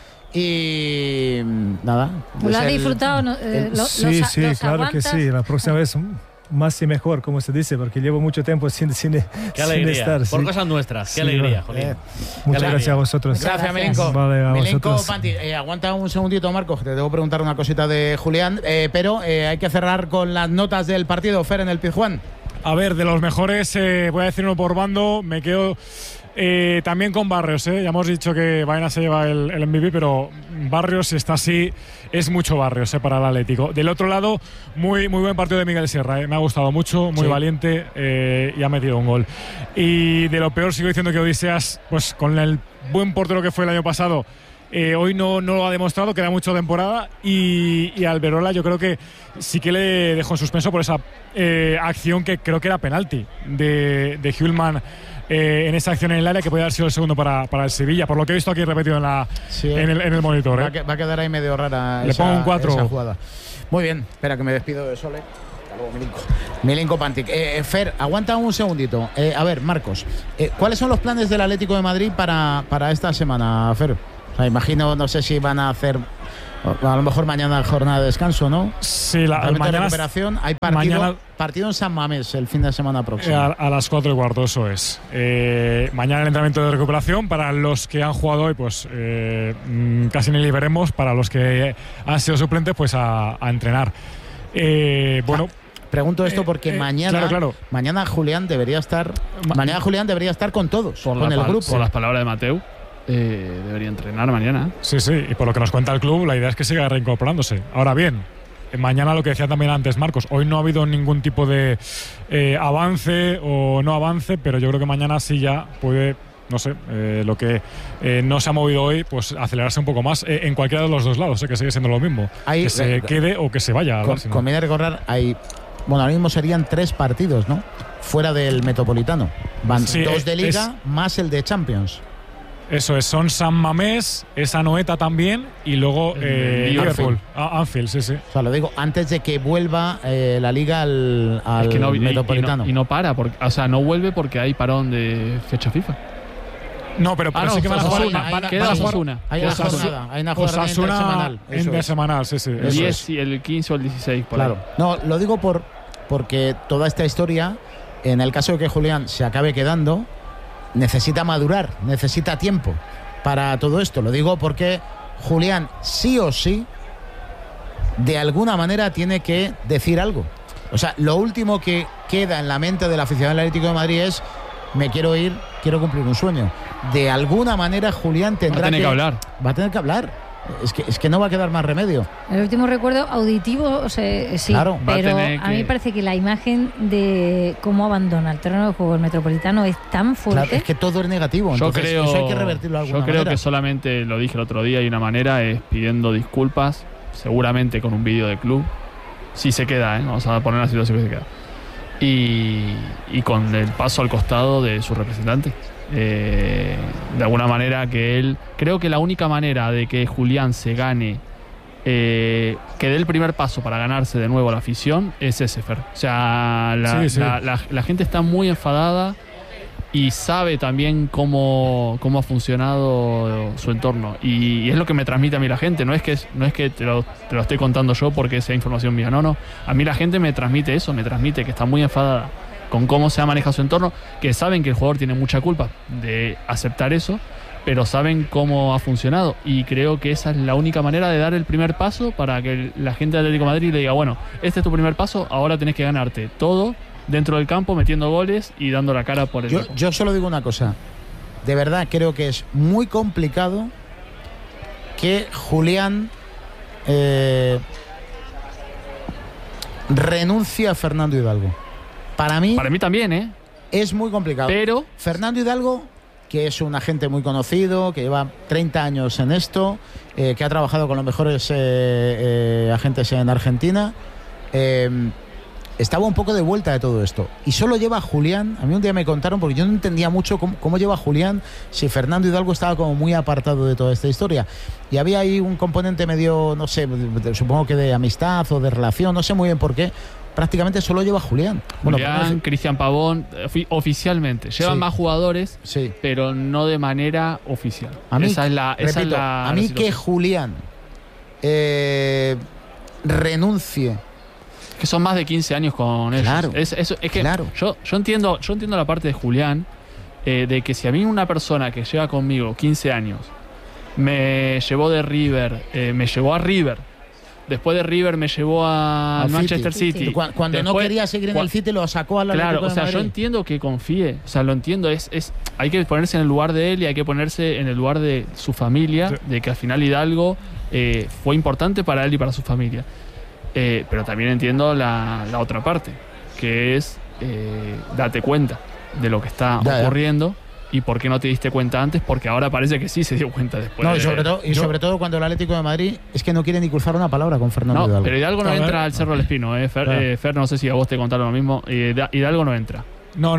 Y nada. ¿Lo has disfrutado? Sí, claro que sí. La próxima vez más y mejor, como se dice, porque llevo mucho tiempo sin estar. Por cosas nuestras. Qué alegría, Jolín. Muchas gracias a vosotros. Gracias, Milinko. Vale, a Milinko, vosotros. Panti, aguanta un segundito, Marcos, te debo preguntar una cosita de Julián, pero hay que cerrar con las notas del partido, Fer, en el Pizjuán. A ver, de los mejores, voy a decir uno por bando, me quedo También con Barrios, ya hemos dicho que Baena se lleva el MVP, pero Barrios, si está así, es mucho Barrios para el Atlético. Del otro lado, muy buen partido de Miguel Sierra, me ha gustado mucho, muy valiente, y ha metido un gol. Y de lo peor sigo diciendo que Odiseas, pues con el buen portero que fue el año pasado, hoy no lo ha demostrado, queda mucho temporada, y Alberola yo creo que sí que le dejó en suspenso por esa acción que creo que era penalti de Hjulmand en esa acción en el área, que podía haber sido el segundo para el Sevilla, por lo que he visto aquí repetido en el monitor. Va a quedar ahí medio rara le pongo un 4 esa jugada. Muy bien, espera que me despido de Sole. Hasta luego, Milinko Pantic. Fer, aguanta un segundito. A ver, Marcos, ¿cuáles son los planes del Atlético de Madrid para esta semana, Fer? O sea, imagino, no sé si van a hacer a lo mejor mañana jornada de descanso, ¿no? Sí, mañana recuperación. Hay partido en San Mamés el fin de semana próximo. A las 4:15, eso es. Mañana el entrenamiento de recuperación. Para los que han jugado hoy, pues casi ni veremos. Para los que han sido suplentes, pues a entrenar. Bueno. Pregunto esto porque mañana Julián debería estar. Mañana Julián debería estar con todos, con el grupo. Por las palabras de Mateu. Debería entrenar mañana. Sí, y por lo que nos cuenta el club, la idea es que siga reincorporándose. Ahora bien, mañana, lo que decía también antes Marcos, hoy no ha habido ningún tipo de avance o no avance, pero yo creo que mañana sí ya puede, no sé, lo que no se ha movido hoy, pues acelerarse un poco más en cualquiera de los dos lados, que sigue siendo lo mismo. Que se quede o que se vaya. Conviene recordar, ahora mismo serían 3 partidos, ¿no? Fuera del Metropolitano. Van 2 de Liga más el de Champions. Eso es, son San Mamés, esa Anoeta también, y luego Liverpool. Anfield, sí. O sea, lo digo, antes de que vuelva la Liga al Metropolitano. Y no para, no vuelve porque hay parón de fecha FIFA. No, pero sí que van a jugar. Queda Osasuna. Hay una jornada intersemanal, sí. El 10 y el 15 o el 16, por claro. Ahí. No, lo digo porque toda esta historia, en el caso de que Julián se acabe quedando, necesita madurar, necesita tiempo para todo esto. Lo digo porque Julián sí o sí de alguna manera tiene que decir algo. O sea, lo último que queda en la mente del aficionado del Atlético de Madrid es: me quiero ir, quiero cumplir un sueño. De alguna manera Julián tendrá que hablar. Va a tener que hablar. Es que no va a quedar más remedio. El último recuerdo auditivo, sí, claro, pero a mí me parece que la imagen de cómo abandona el terreno de juego el Metropolitano es tan fuerte. Claro, es que todo es negativo. Entonces, eso hay que revertirlo de alguna manera. Yo creo que solamente, lo dije el otro día, y una manera es pidiendo disculpas, seguramente con un vídeo de club, si se queda, vamos a poner la situación que se queda, y con el paso al costado de su representante. De alguna manera que él, creo que la única manera de que Julián se gane, que dé el primer paso para ganarse de nuevo la afición, es ese, Fer. O sea, la gente está muy enfadada y sabe también cómo ha funcionado su entorno, y es lo que me transmite a mí la gente. No es que te lo estoy contando yo porque sea información mía, no, a mí la gente me transmite eso, me transmite que está muy enfadada con cómo se ha manejado su entorno, que saben que el jugador tiene mucha culpa de aceptar eso, pero saben cómo ha funcionado, y creo que esa es la única manera de dar el primer paso para que la gente de Atlético de Madrid le diga: bueno, este es tu primer paso, ahora tenés que ganarte todo dentro del campo, metiendo goles y dando la cara por el yo solo digo una cosa, de verdad creo que es muy complicado que Julián renuncie a Fernando Hidalgo. Para mí también, es muy complicado. Pero Fernando Hidalgo, que es un agente muy conocido, que lleva 30 años en esto, que ha trabajado con los mejores agentes en Argentina, estaba un poco de vuelta de todo esto. Y solo lleva a Julián. A mí un día me contaron, porque yo no entendía mucho cómo lleva a Julián, si Fernando Hidalgo estaba como muy apartado de toda esta historia. Y había ahí un componente medio, no sé, supongo que de amistad o de relación, no sé muy bien por qué. Prácticamente solo lleva a Julián. Julián, Cristian Pavón, oficialmente. Llevan más jugadores, pero no de manera oficial. A mí, a mí que Julián renuncie. Que son más de 15 años con ellos. Claro. Es que claro. Yo entiendo la parte de Julián, de que si a mí una persona que lleva conmigo 15 años me llevó de River, me llevó a River, Después de River me llevó a Manchester City. Cuando después, no quería seguir en el City lo sacó al Atlético de Madrid. Yo entiendo que confíe, o sea, lo entiendo, hay que ponerse en el lugar de él y hay que ponerse en el lugar de su familia, de que al final Hidalgo fue importante para él y para su familia. Pero también entiendo la otra parte, que es date cuenta de lo que está ocurriendo. ¿Y por qué no te diste cuenta antes? Porque ahora parece que sí se dio cuenta después. No, y sobre todo cuando el Atlético de Madrid es que no quiere ni cruzar una palabra con Fernando Hidalgo. Pero Hidalgo no entra al Cerro del Espino. Fer, no sé si a vos te contaron lo mismo. Hidalgo no entra. No.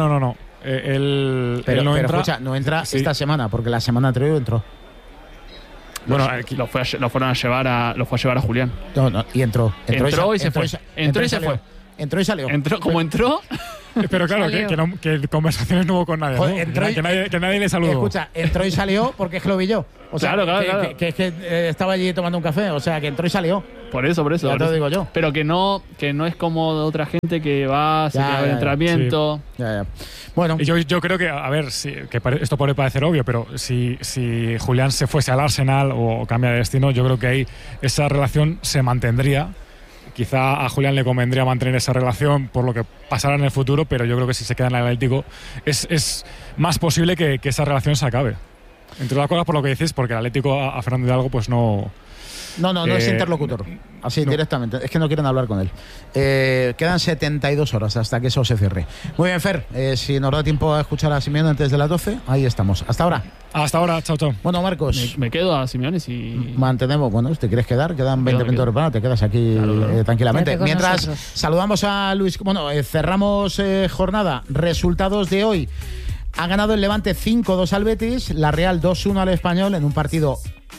Él no entra. Escucha, no entra esta semana, porque la semana anterior entró. Bueno, lo fue a llevar a Julián. No, y entró y se fue. Entró y se fue. Entró y salió. Entró. Pero claro, que conversaciones no hubo con nadie. Joder, ¿no? que nadie le saludó. Escucha, entró y salió porque es que lo vi yo. O sea, claro. Que estaba allí tomando un café. O sea, que entró y salió. Por eso. Ya te lo digo yo. Pero que no es como otra gente que va, se queda en entrenamiento. Sí. Bueno. Y yo creo que, a ver, esto puede parecer obvio, pero si Julián se fuese al Arsenal o cambia de destino, yo creo que ahí esa relación se mantendría. Quizá a Julián le convendría mantener esa relación por lo que pasará en el futuro, pero yo creo que si se queda en el Atlético es más posible que esa relación se acabe. Entre otras cosas por lo que dices, porque el Atlético a Fernando Hidalgo pues no... No es interlocutor. Así directamente. Es que no quieren hablar con él. Quedan 72 horas hasta que eso se cierre. Muy bien, Fer. Si nos da tiempo a escuchar a Simeone antes de las 12, ahí estamos. Hasta ahora. Hasta ahora. Chao. Bueno, Marcos. Me quedo a Simeone si... Mantenemos. Bueno, ¿te quieres quedar? Quedan 20 minutos de programa. Te quedas aquí tranquilamente. Mientras saludamos a Luis. Bueno, cerramos jornada. Resultados de hoy. Ha ganado el Levante 5-2 al Betis. La Real 2-1 al Español en un partido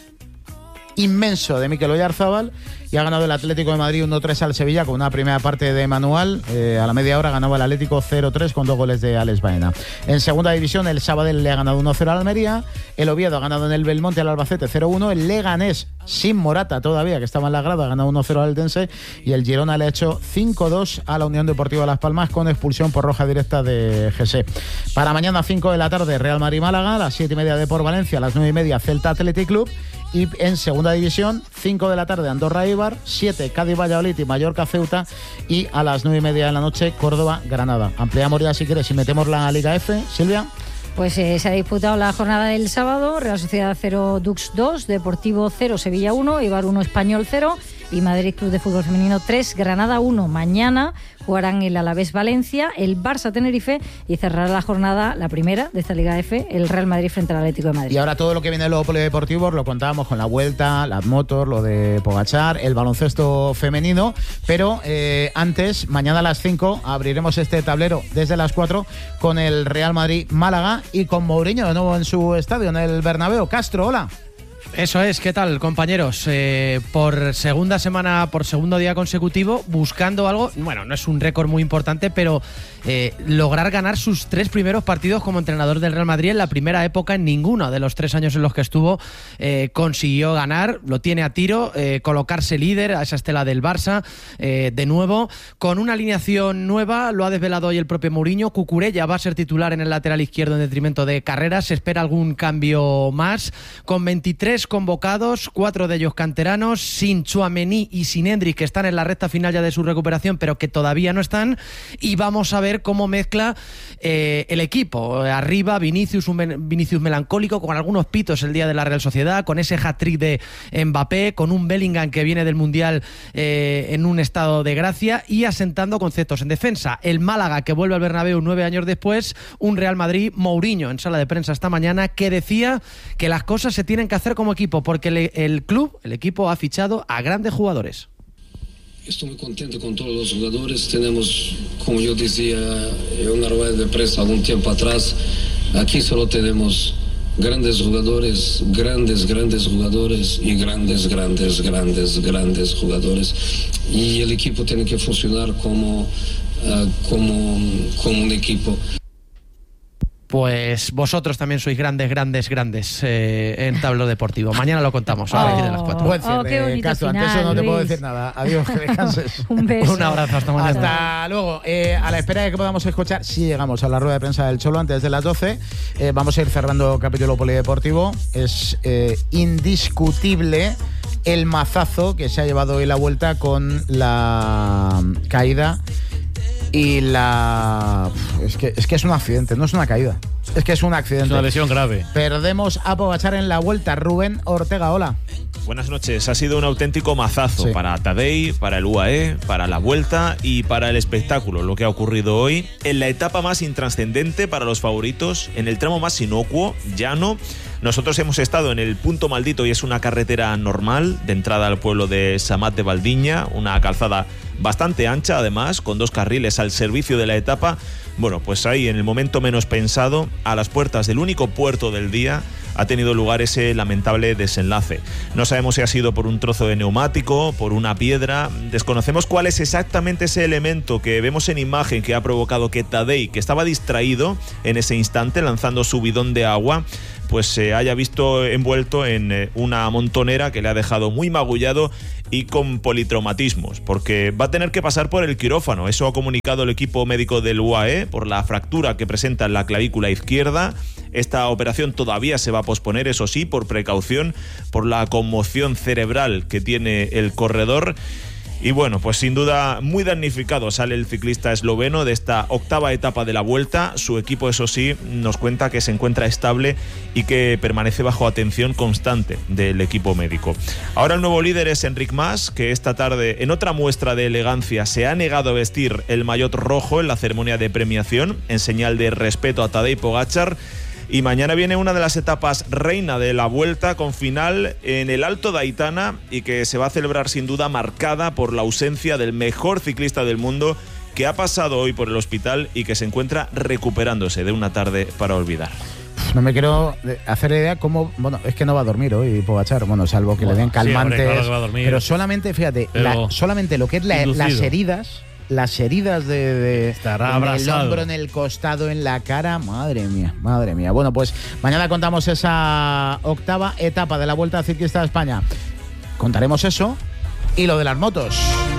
inmenso de Mikel Oyarzabal, y ha ganado el Atlético de Madrid 1-3 al Sevilla con una primera parte de Manual. A la media hora ganaba el Atlético 0-3 con 2 goles de Alex Baena. En segunda división el Sabadell le ha ganado 1-0 al Almería, el Oviedo ha ganado en el Belmonte al Albacete 0-1, el Leganés sin Morata todavía, que estaba en la grada, ha ganado 1-0 al Eldense, y el Girona le ha hecho 5-2 a la Unión Deportiva Las Palmas con expulsión por roja directa de Jesse. Para mañana 5 de la tarde Real Madrid-Málaga, a las 7:30 Depor Valencia, a las 9:30 Celta Athletic Club, y en segunda división 5 de la tarde Andorra Eibar, 7 Cádiz Valladolid y Mallorca Ceuta, y a las 9:30 de la noche Córdoba Granada. Ampliamos ya si quieres y metemos la Liga F, Silvia. Pues se ha disputado la jornada del sábado. Real Sociedad 0, Dux 2, Deportivo 0, Sevilla 1, Eibar 1, Español 0 y Madrid Club de Fútbol Femenino 3, Granada 1. Mañana jugarán el Alavés Valencia, el Barça Tenerife, y cerrará la jornada, la primera de esta Liga F, el Real Madrid frente al Atlético de Madrid. Y ahora todo lo que viene de los polideportivos lo contábamos con la Vuelta, las motos, lo de Pogačar, el baloncesto femenino, pero antes, mañana a las 5 abriremos este tablero desde las 4 con el Real Madrid-Málaga y con Mourinho de nuevo en su estadio, en el Bernabéu. Castro, hola. Eso es, ¿qué tal, compañeros? Por segunda semana, por segundo día consecutivo, buscando algo, bueno, no es un récord muy importante, pero lograr ganar sus 3 primeros partidos como entrenador del Real Madrid. En la primera época, en ninguno de los 3 años en los que estuvo, consiguió ganar, lo tiene a tiro, colocarse líder a esa estela del Barça, de nuevo, con una alineación nueva, lo ha desvelado hoy el propio Mourinho. Cucurella va a ser titular en el lateral izquierdo en detrimento de Carreras, se espera algún cambio más, con 23 convocados, 4 de ellos canteranos, sin Tchouaméni y sin Endrick, que están en la recta final ya de su recuperación, pero que todavía no están, y vamos a ver cómo mezcla el equipo. Arriba Vinicius, un Vinicius melancólico, con algunos pitos el día de la Real Sociedad, con ese hat-trick de Mbappé, con un Bellingham que viene del Mundial en un estado de gracia, y asentando conceptos en defensa. El Málaga, que vuelve al Bernabéu 9 años después, un Real Madrid, Mourinho en sala de prensa esta mañana, que decía que las cosas se tienen que hacer como equipo, porque el club, el equipo ha fichado a grandes jugadores. Estoy muy contento con todos los jugadores. Tenemos, como yo decía en una rueda de prensa algún tiempo atrás, aquí solo tenemos grandes jugadores, grandes jugadores y grandes jugadores. Y el equipo tiene que funcionar como un equipo. pues vosotros también sois grandes en tablero deportivo. Mañana lo contamos a partir de las 4. Buen cierre, Castro. Ante eso no te puedo decir nada. Adiós, que descanses. Un beso. Un abrazo, hasta mañana. Hasta luego. A la espera de que podamos escuchar, si llegamos a la rueda de prensa del Cholo antes de las 12, vamos a ir cerrando capítulo polideportivo. Es indiscutible el mazazo que se ha llevado hoy la Vuelta con la caída y la... Es que es un accidente, no es una caída. Es que es un accidente. Es una lesión grave. Perdemos a Pogačar en la Vuelta. Rubén Ortega, hola. Buenas noches. Ha sido un auténtico mazazo para Tadej, para el UAE, para la Vuelta y para el espectáculo, lo que ha ocurrido hoy en la etapa más intrascendente para los favoritos, en el tramo más inocuo, llano. Nosotros hemos estado en el punto maldito y es una carretera normal de entrada al pueblo de Samat de Valdiña, una calzada bastante ancha además, con 2 carriles al servicio de la etapa. Bueno, pues ahí en el momento menos pensado, a las puertas del único puerto del día, ha tenido lugar ese lamentable desenlace. No sabemos si ha sido por un trozo de neumático, por una piedra, desconocemos cuál es exactamente ese elemento que vemos en imagen que ha provocado que Tadej, que estaba distraído en ese instante lanzando su bidón de agua, pues se haya visto envuelto en una montonera que le ha dejado muy magullado y con politraumatismos, porque va a tener que pasar por el quirófano. Eso ha comunicado el equipo médico del UAE por la fractura que presenta en la clavícula izquierda. Esta operación todavía se va a posponer, eso sí, por precaución, por la conmoción cerebral que tiene el corredor. Y bueno, pues sin duda muy damnificado sale el ciclista esloveno de esta 8ª etapa de la Vuelta. Su equipo, eso sí, nos cuenta que se encuentra estable y que permanece bajo atención constante del equipo médico. Ahora el nuevo líder es Enric Mas, que esta tarde, en otra muestra de elegancia, se ha negado a vestir el maillot rojo en la ceremonia de premiación, en señal de respeto a Tadej Pogačar. Y mañana viene una de las etapas reina de la Vuelta, con final en el Alto de Aitana, y que se va a celebrar sin duda marcada por la ausencia del mejor ciclista del mundo, que ha pasado hoy por el hospital y que se encuentra recuperándose de una tarde para olvidar. No me quiero hacer idea cómo... Bueno, es que no va a dormir hoy Pogačar, bueno, salvo que le den calmantes. Sí, hombre, claro que va a dormir. Pero solamente, fíjate, solamente lo que es las heridas de en el hombro, en el costado, en la cara, madre mía. Bueno, pues mañana contamos esa 8ª etapa de la Vuelta Ciclista de España. Contaremos eso y lo de las motos.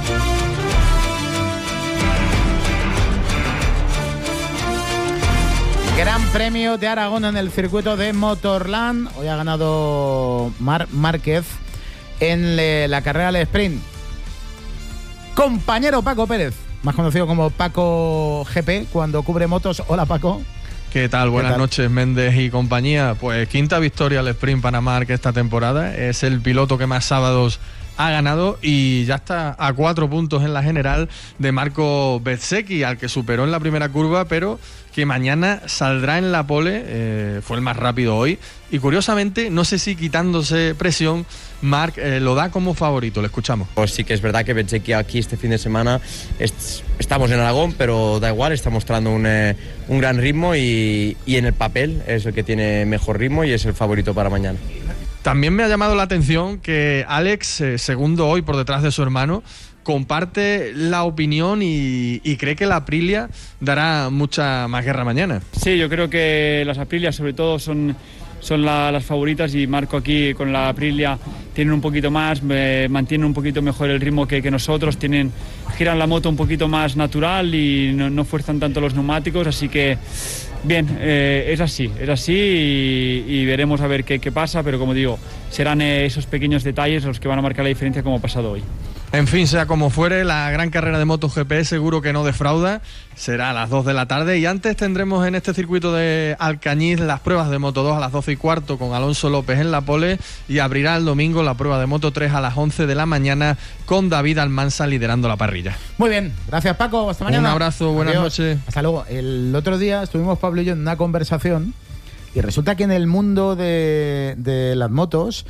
Gran Premio de Aragón en el circuito de Motorland. Hoy ha ganado Marc Márquez en la carrera del sprint. Compañero Paco Pérez, más conocido como Paco GP, cuando cubre motos. Hola, Paco. ¿Qué tal? Buenas noches, Méndez y compañía. Pues 5ª victoria al sprint para Marc esta temporada. Es el piloto que más sábados ha ganado y ya está a 4 puntos en la general de Marco Bezzecchi, al que superó en la primera curva, pero que mañana saldrá en la pole. Fue el más rápido hoy y curiosamente, no sé si quitándose presión, Marc lo da como favorito. Le escuchamos. Pues sí que es verdad que Bezzecchi aquí este fin de semana estamos en Aragón, pero da igual, está mostrando un gran ritmo y en el papel es el que tiene mejor ritmo y es el favorito para mañana. También me ha llamado la atención que Alex, segundo hoy por detrás de su hermano, comparte la opinión y cree que la Aprilia dará mucha más guerra mañana. Sí, yo creo que las Aprilias sobre todo son las favoritas y Marco aquí con la Aprilia tienen un poquito más, mantienen un poquito mejor el ritmo que nosotros, giran la moto un poquito más natural y no fuerzan tanto los neumáticos, así que bien, es así y veremos a ver qué pasa, pero como digo, serán esos pequeños detalles los que van a marcar la diferencia como ha pasado hoy. En fin, sea como fuere, la gran carrera de MotoGP seguro que no defrauda. Será a las 2 de la tarde y antes tendremos en este circuito de Alcañiz las pruebas de Moto2 a las 12:15 con Alonso López en la pole y abrirá el domingo la prueba de Moto3 a las 11 de la mañana con David Almansa liderando la parrilla. Muy bien, gracias Paco, hasta mañana. Un abrazo, buenas noches. Hasta luego. El otro día estuvimos Pablo y yo en una conversación y resulta que en el mundo de las motos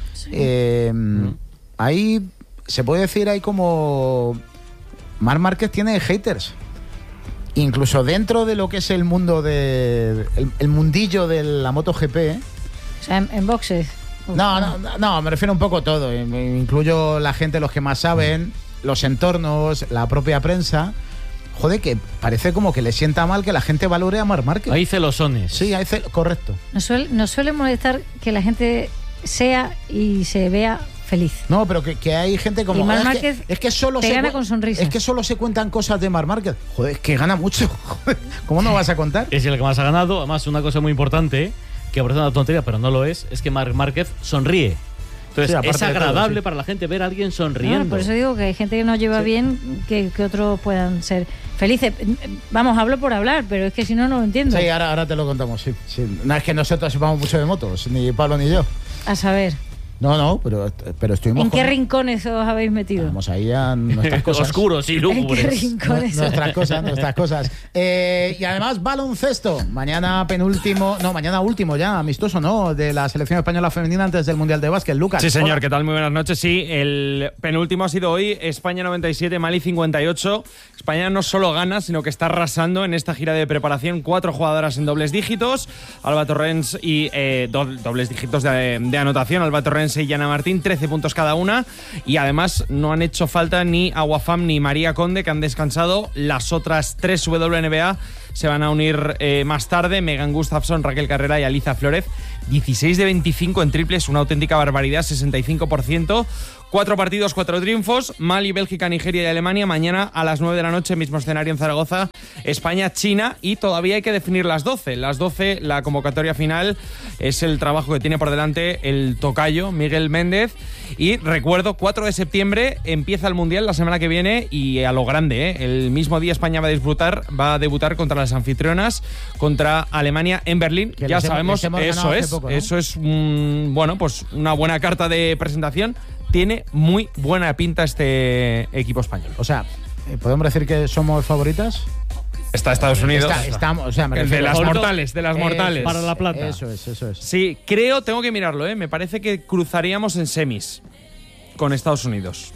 hay... Se puede decir, hay como... Marc Márquez tiene haters. Incluso dentro de lo que es el mundo el mundillo de la MotoGP. O sea, en boxes. No, me refiero un poco a todo. Incluyo la gente, los que más saben, los entornos, la propia prensa. joder, que parece como que le sienta mal que la gente valore a Marc Márquez. Hay celosones. Sí, correcto. Nos suele molestar que la gente sea y se vea feliz. No, pero que hay gente como... Y Marc Márquez es que solo te gana con sonrisas. Es que solo se cuentan cosas de Marc Márquez. Joder, es que gana mucho. Joder, ¿cómo no vas a contar? Es el que más ha ganado. Además, una cosa muy importante, que parece una tontería, pero no lo es que Marc Márquez sonríe. Entonces, sí, es agradable para la gente ver a alguien sonriendo. Por eso digo que hay gente que no lleva bien que otros puedan ser felices. Vamos, hablo por hablar, pero es que si no, no lo entiendo. Sí, ahora te lo contamos, sí. No es que nosotros sepamos mucho de motos, ni Pablo ni yo. A saber. No, pero estuvimos... ¿En qué rincones os habéis metido? Vamos ahí a nuestras cosas. Oscuros y lúgubres. ¿En qué rincones? Nuestras cosas. Y además, baloncesto. Mañana último ya, amistoso, ¿no? De la selección española femenina antes del Mundial de Básquet. Lucas. Sí, señor, hola. ¿Qué tal? Muy buenas noches. Sí, el penúltimo ha sido hoy, España 97, Mali 58. España no solo gana, sino que está arrasando en esta gira de preparación. 4 jugadoras en dobles dígitos. Alba Torrens y dobles dígitos de anotación. Alba Torrens y Yana Martín, 13 puntos cada una. Y además no han hecho falta ni Aguafam ni María Conde, que han descansado. Las otras 3 WNBA se van a unir más tarde. Megan Gustafson, Raquel Carrera y Aliza Flórez. 16 de 25 en triples, una auténtica barbaridad, 65%. 4 partidos, 4 triunfos. Mali, Bélgica, Nigeria y Alemania. Mañana a las 9 de la noche, mismo escenario en Zaragoza. España, China. Y todavía hay que definir las 12. Las 12, la convocatoria final, es el trabajo que tiene por delante el tocayo, Miguel Méndez. Y recuerdo, 4 de septiembre empieza el Mundial la semana que viene y a lo grande, ¿eh? El mismo día España va a debutar contra las anfitrionas, contra Alemania en Berlín. Que ya sabemos, eso es pues una buena carta de presentación. Tiene muy buena pinta este equipo español. O sea, ¿podemos decir que somos favoritas? Está Estados Unidos. De las mortales. Para la plata. Eso es. Sí, tengo que mirarlo, me parece que cruzaríamos en semis con Estados Unidos.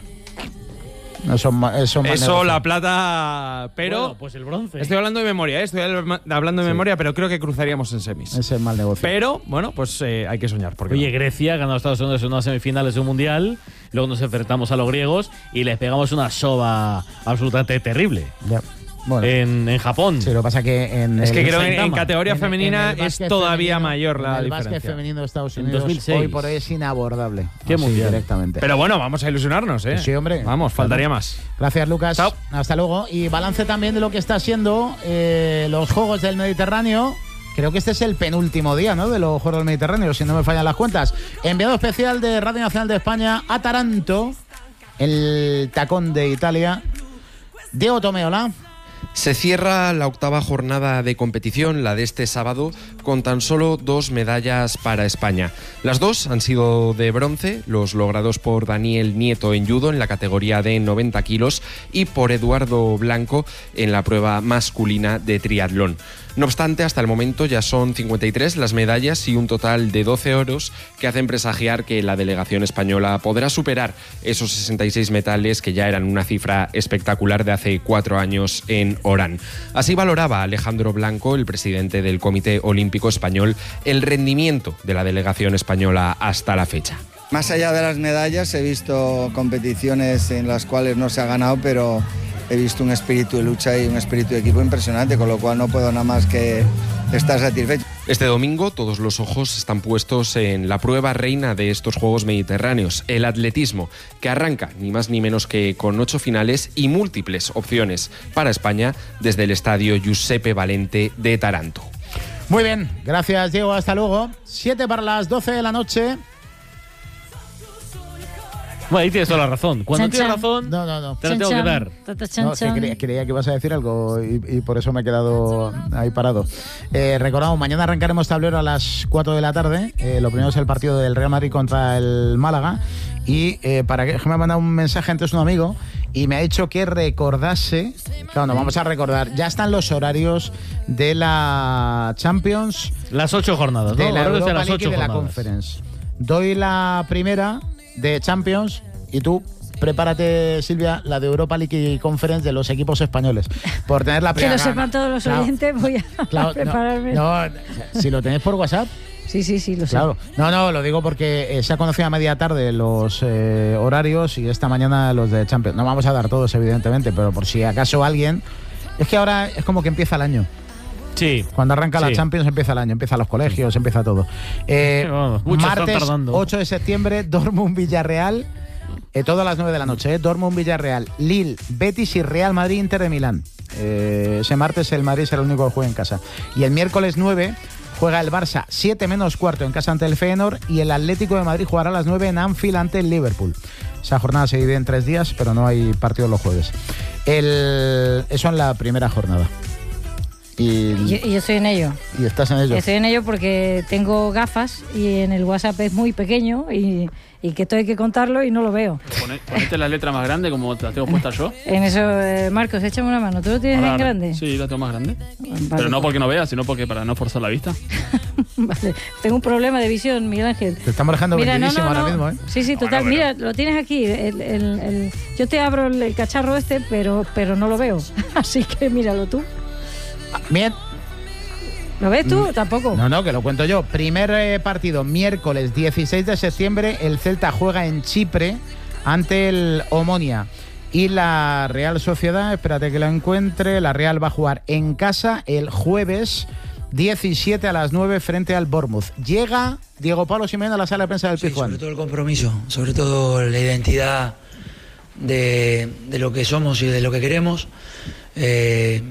Eso la plata, pero... Bueno, pues el bronce. Estoy hablando de memoria, memoria, pero creo que cruzaríamos en semis. Es el mal negocio. Pero, bueno, pues hay que soñar. Oye, Grecia ganó a Estados Unidos en unas semifinales de un mundial, luego nos enfrentamos a los griegos y les pegamos una soba absolutamente terrible. Ya. Bueno, en Japón. Sí, lo que pasa que creo que en categoría femenina es todavía mayor la diferencia. El básquet femenino de Estados Unidos 2006. hoy por hoy es inabordable. Qué mundial. Directamente. Pero bueno, vamos a ilusionarnos, ¿eh? Sí, hombre. Vamos, faltaría más. Gracias, Lucas. Chao. Hasta luego. Y balance también de lo que está siendo los Juegos del Mediterráneo. Creo que este es el penúltimo día, ¿no?, de los Juegos del Mediterráneo, si no me fallan las cuentas. Enviado especial de Radio Nacional de España a Taranto, el tacón de Italia. Diego Tomeola. Se cierra la 8ª jornada de competición, la de este sábado, con tan solo 2 medallas para España. Las 2 han sido de bronce, los logrados por Daniel Nieto en judo en la categoría de 90 kilos y por Eduardo Blanco en la prueba masculina de triatlón. No obstante, hasta el momento ya son 53 las medallas y un total de 12 oros que hacen presagiar que la delegación española podrá superar esos 66 metales que ya eran una cifra espectacular de hace 4 años en Orán. Así valoraba Alejandro Blanco, el presidente del Comité Olímpico Español, el rendimiento de la delegación española hasta la fecha. Más allá de las medallas, he visto competiciones en las cuales no se ha ganado, pero he visto un espíritu de lucha y un espíritu de equipo impresionante, con lo cual no puedo nada más que estar satisfecho. Este domingo todos los ojos están puestos en la prueba reina de estos Juegos Mediterráneos, el atletismo, que arranca ni más ni menos que con 8 finales y múltiples opciones para España desde el estadio Giuseppe Valente de Taranto. Muy bien, gracias Diego, hasta luego. 7 para las 12 de la noche. Bueno, ahí tienes toda la razón. Cuando tienes razón, no. te la tengo que dar. Creía que ibas a decir algo y por eso me he quedado ahí parado. Recordamos, mañana arrancaremos tablero a las 4 de la tarde. Lo primero es el partido del Real Madrid contra el Málaga. Y para que me ha mandado un mensaje antes un amigo y me ha dicho que recordase. Claro, nos vamos a recordar. Ya están los horarios de la Champions. Las 8 jornadas, ¿no? De la Europa de las 8 League y de la Conference. Doy la primera de Champions y tú prepárate, Silvia, la de Europa League y Conference de los equipos españoles. Por tener la que lo sepan todos los oyentes, voy a prepararme. No, si lo tenéis por WhatsApp. Sí, lo sé. Claro. No, lo digo porque se ha conocido a media tarde los horarios y esta mañana los de Champions. No vamos a dar todos, evidentemente, pero por si acaso alguien... Es que ahora es como que empieza el año. Sí. Cuando arranca la Champions empieza el año, empiezan los colegios, empieza todo. Martes 8 de septiembre, Dortmund-Villarreal, todo a las 9 de la noche. Dortmund-Villarreal, Lille, Betis y Real Madrid-Inter de Milán. Ese martes el Madrid será el único que juega en casa. Y el miércoles 9 juega el Barça 7 menos cuarto en casa ante el Feyenoord y el Atlético de Madrid jugará a las 9 en Anfield ante el Liverpool. Esa jornada se divide en 3 días, pero no hay partidos los jueves. Eso en la primera jornada. Y yo estoy en ello. Y estás en ello. Estoy en ello porque tengo gafas y en el WhatsApp es muy pequeño y que esto hay que contarlo y no lo veo. Ponete la letra más grande como te la tengo puesta yo. En eso, Marcos, échame una mano. ¿Tú lo tienes en grande? Sí, la tengo más grande. Vale, pero no porque no veas, sino porque para no forzar la vista. Vale. Tengo un problema de visión, Miguel Ángel. Te estamos dejando vendidísimo ahora mismo, ¿eh? Sí, total. Mira, lo tienes aquí. Yo te abro el cacharro pero no lo veo. Así que míralo tú. Bien. ¿Lo ves tú? Tampoco. No, que lo cuento yo. Primer partido, miércoles 16 de septiembre, el Celta juega en Chipre ante el Omonia. Y la Real Sociedad, espérate que la encuentre, la Real va a jugar en casa el jueves 17 a las 9 frente al Bournemouth. Llega Diego Pablo Simeone a la sala de prensa del Pizjuán. Sobre todo el compromiso, sobre todo la identidad de lo que somos y de lo que queremos.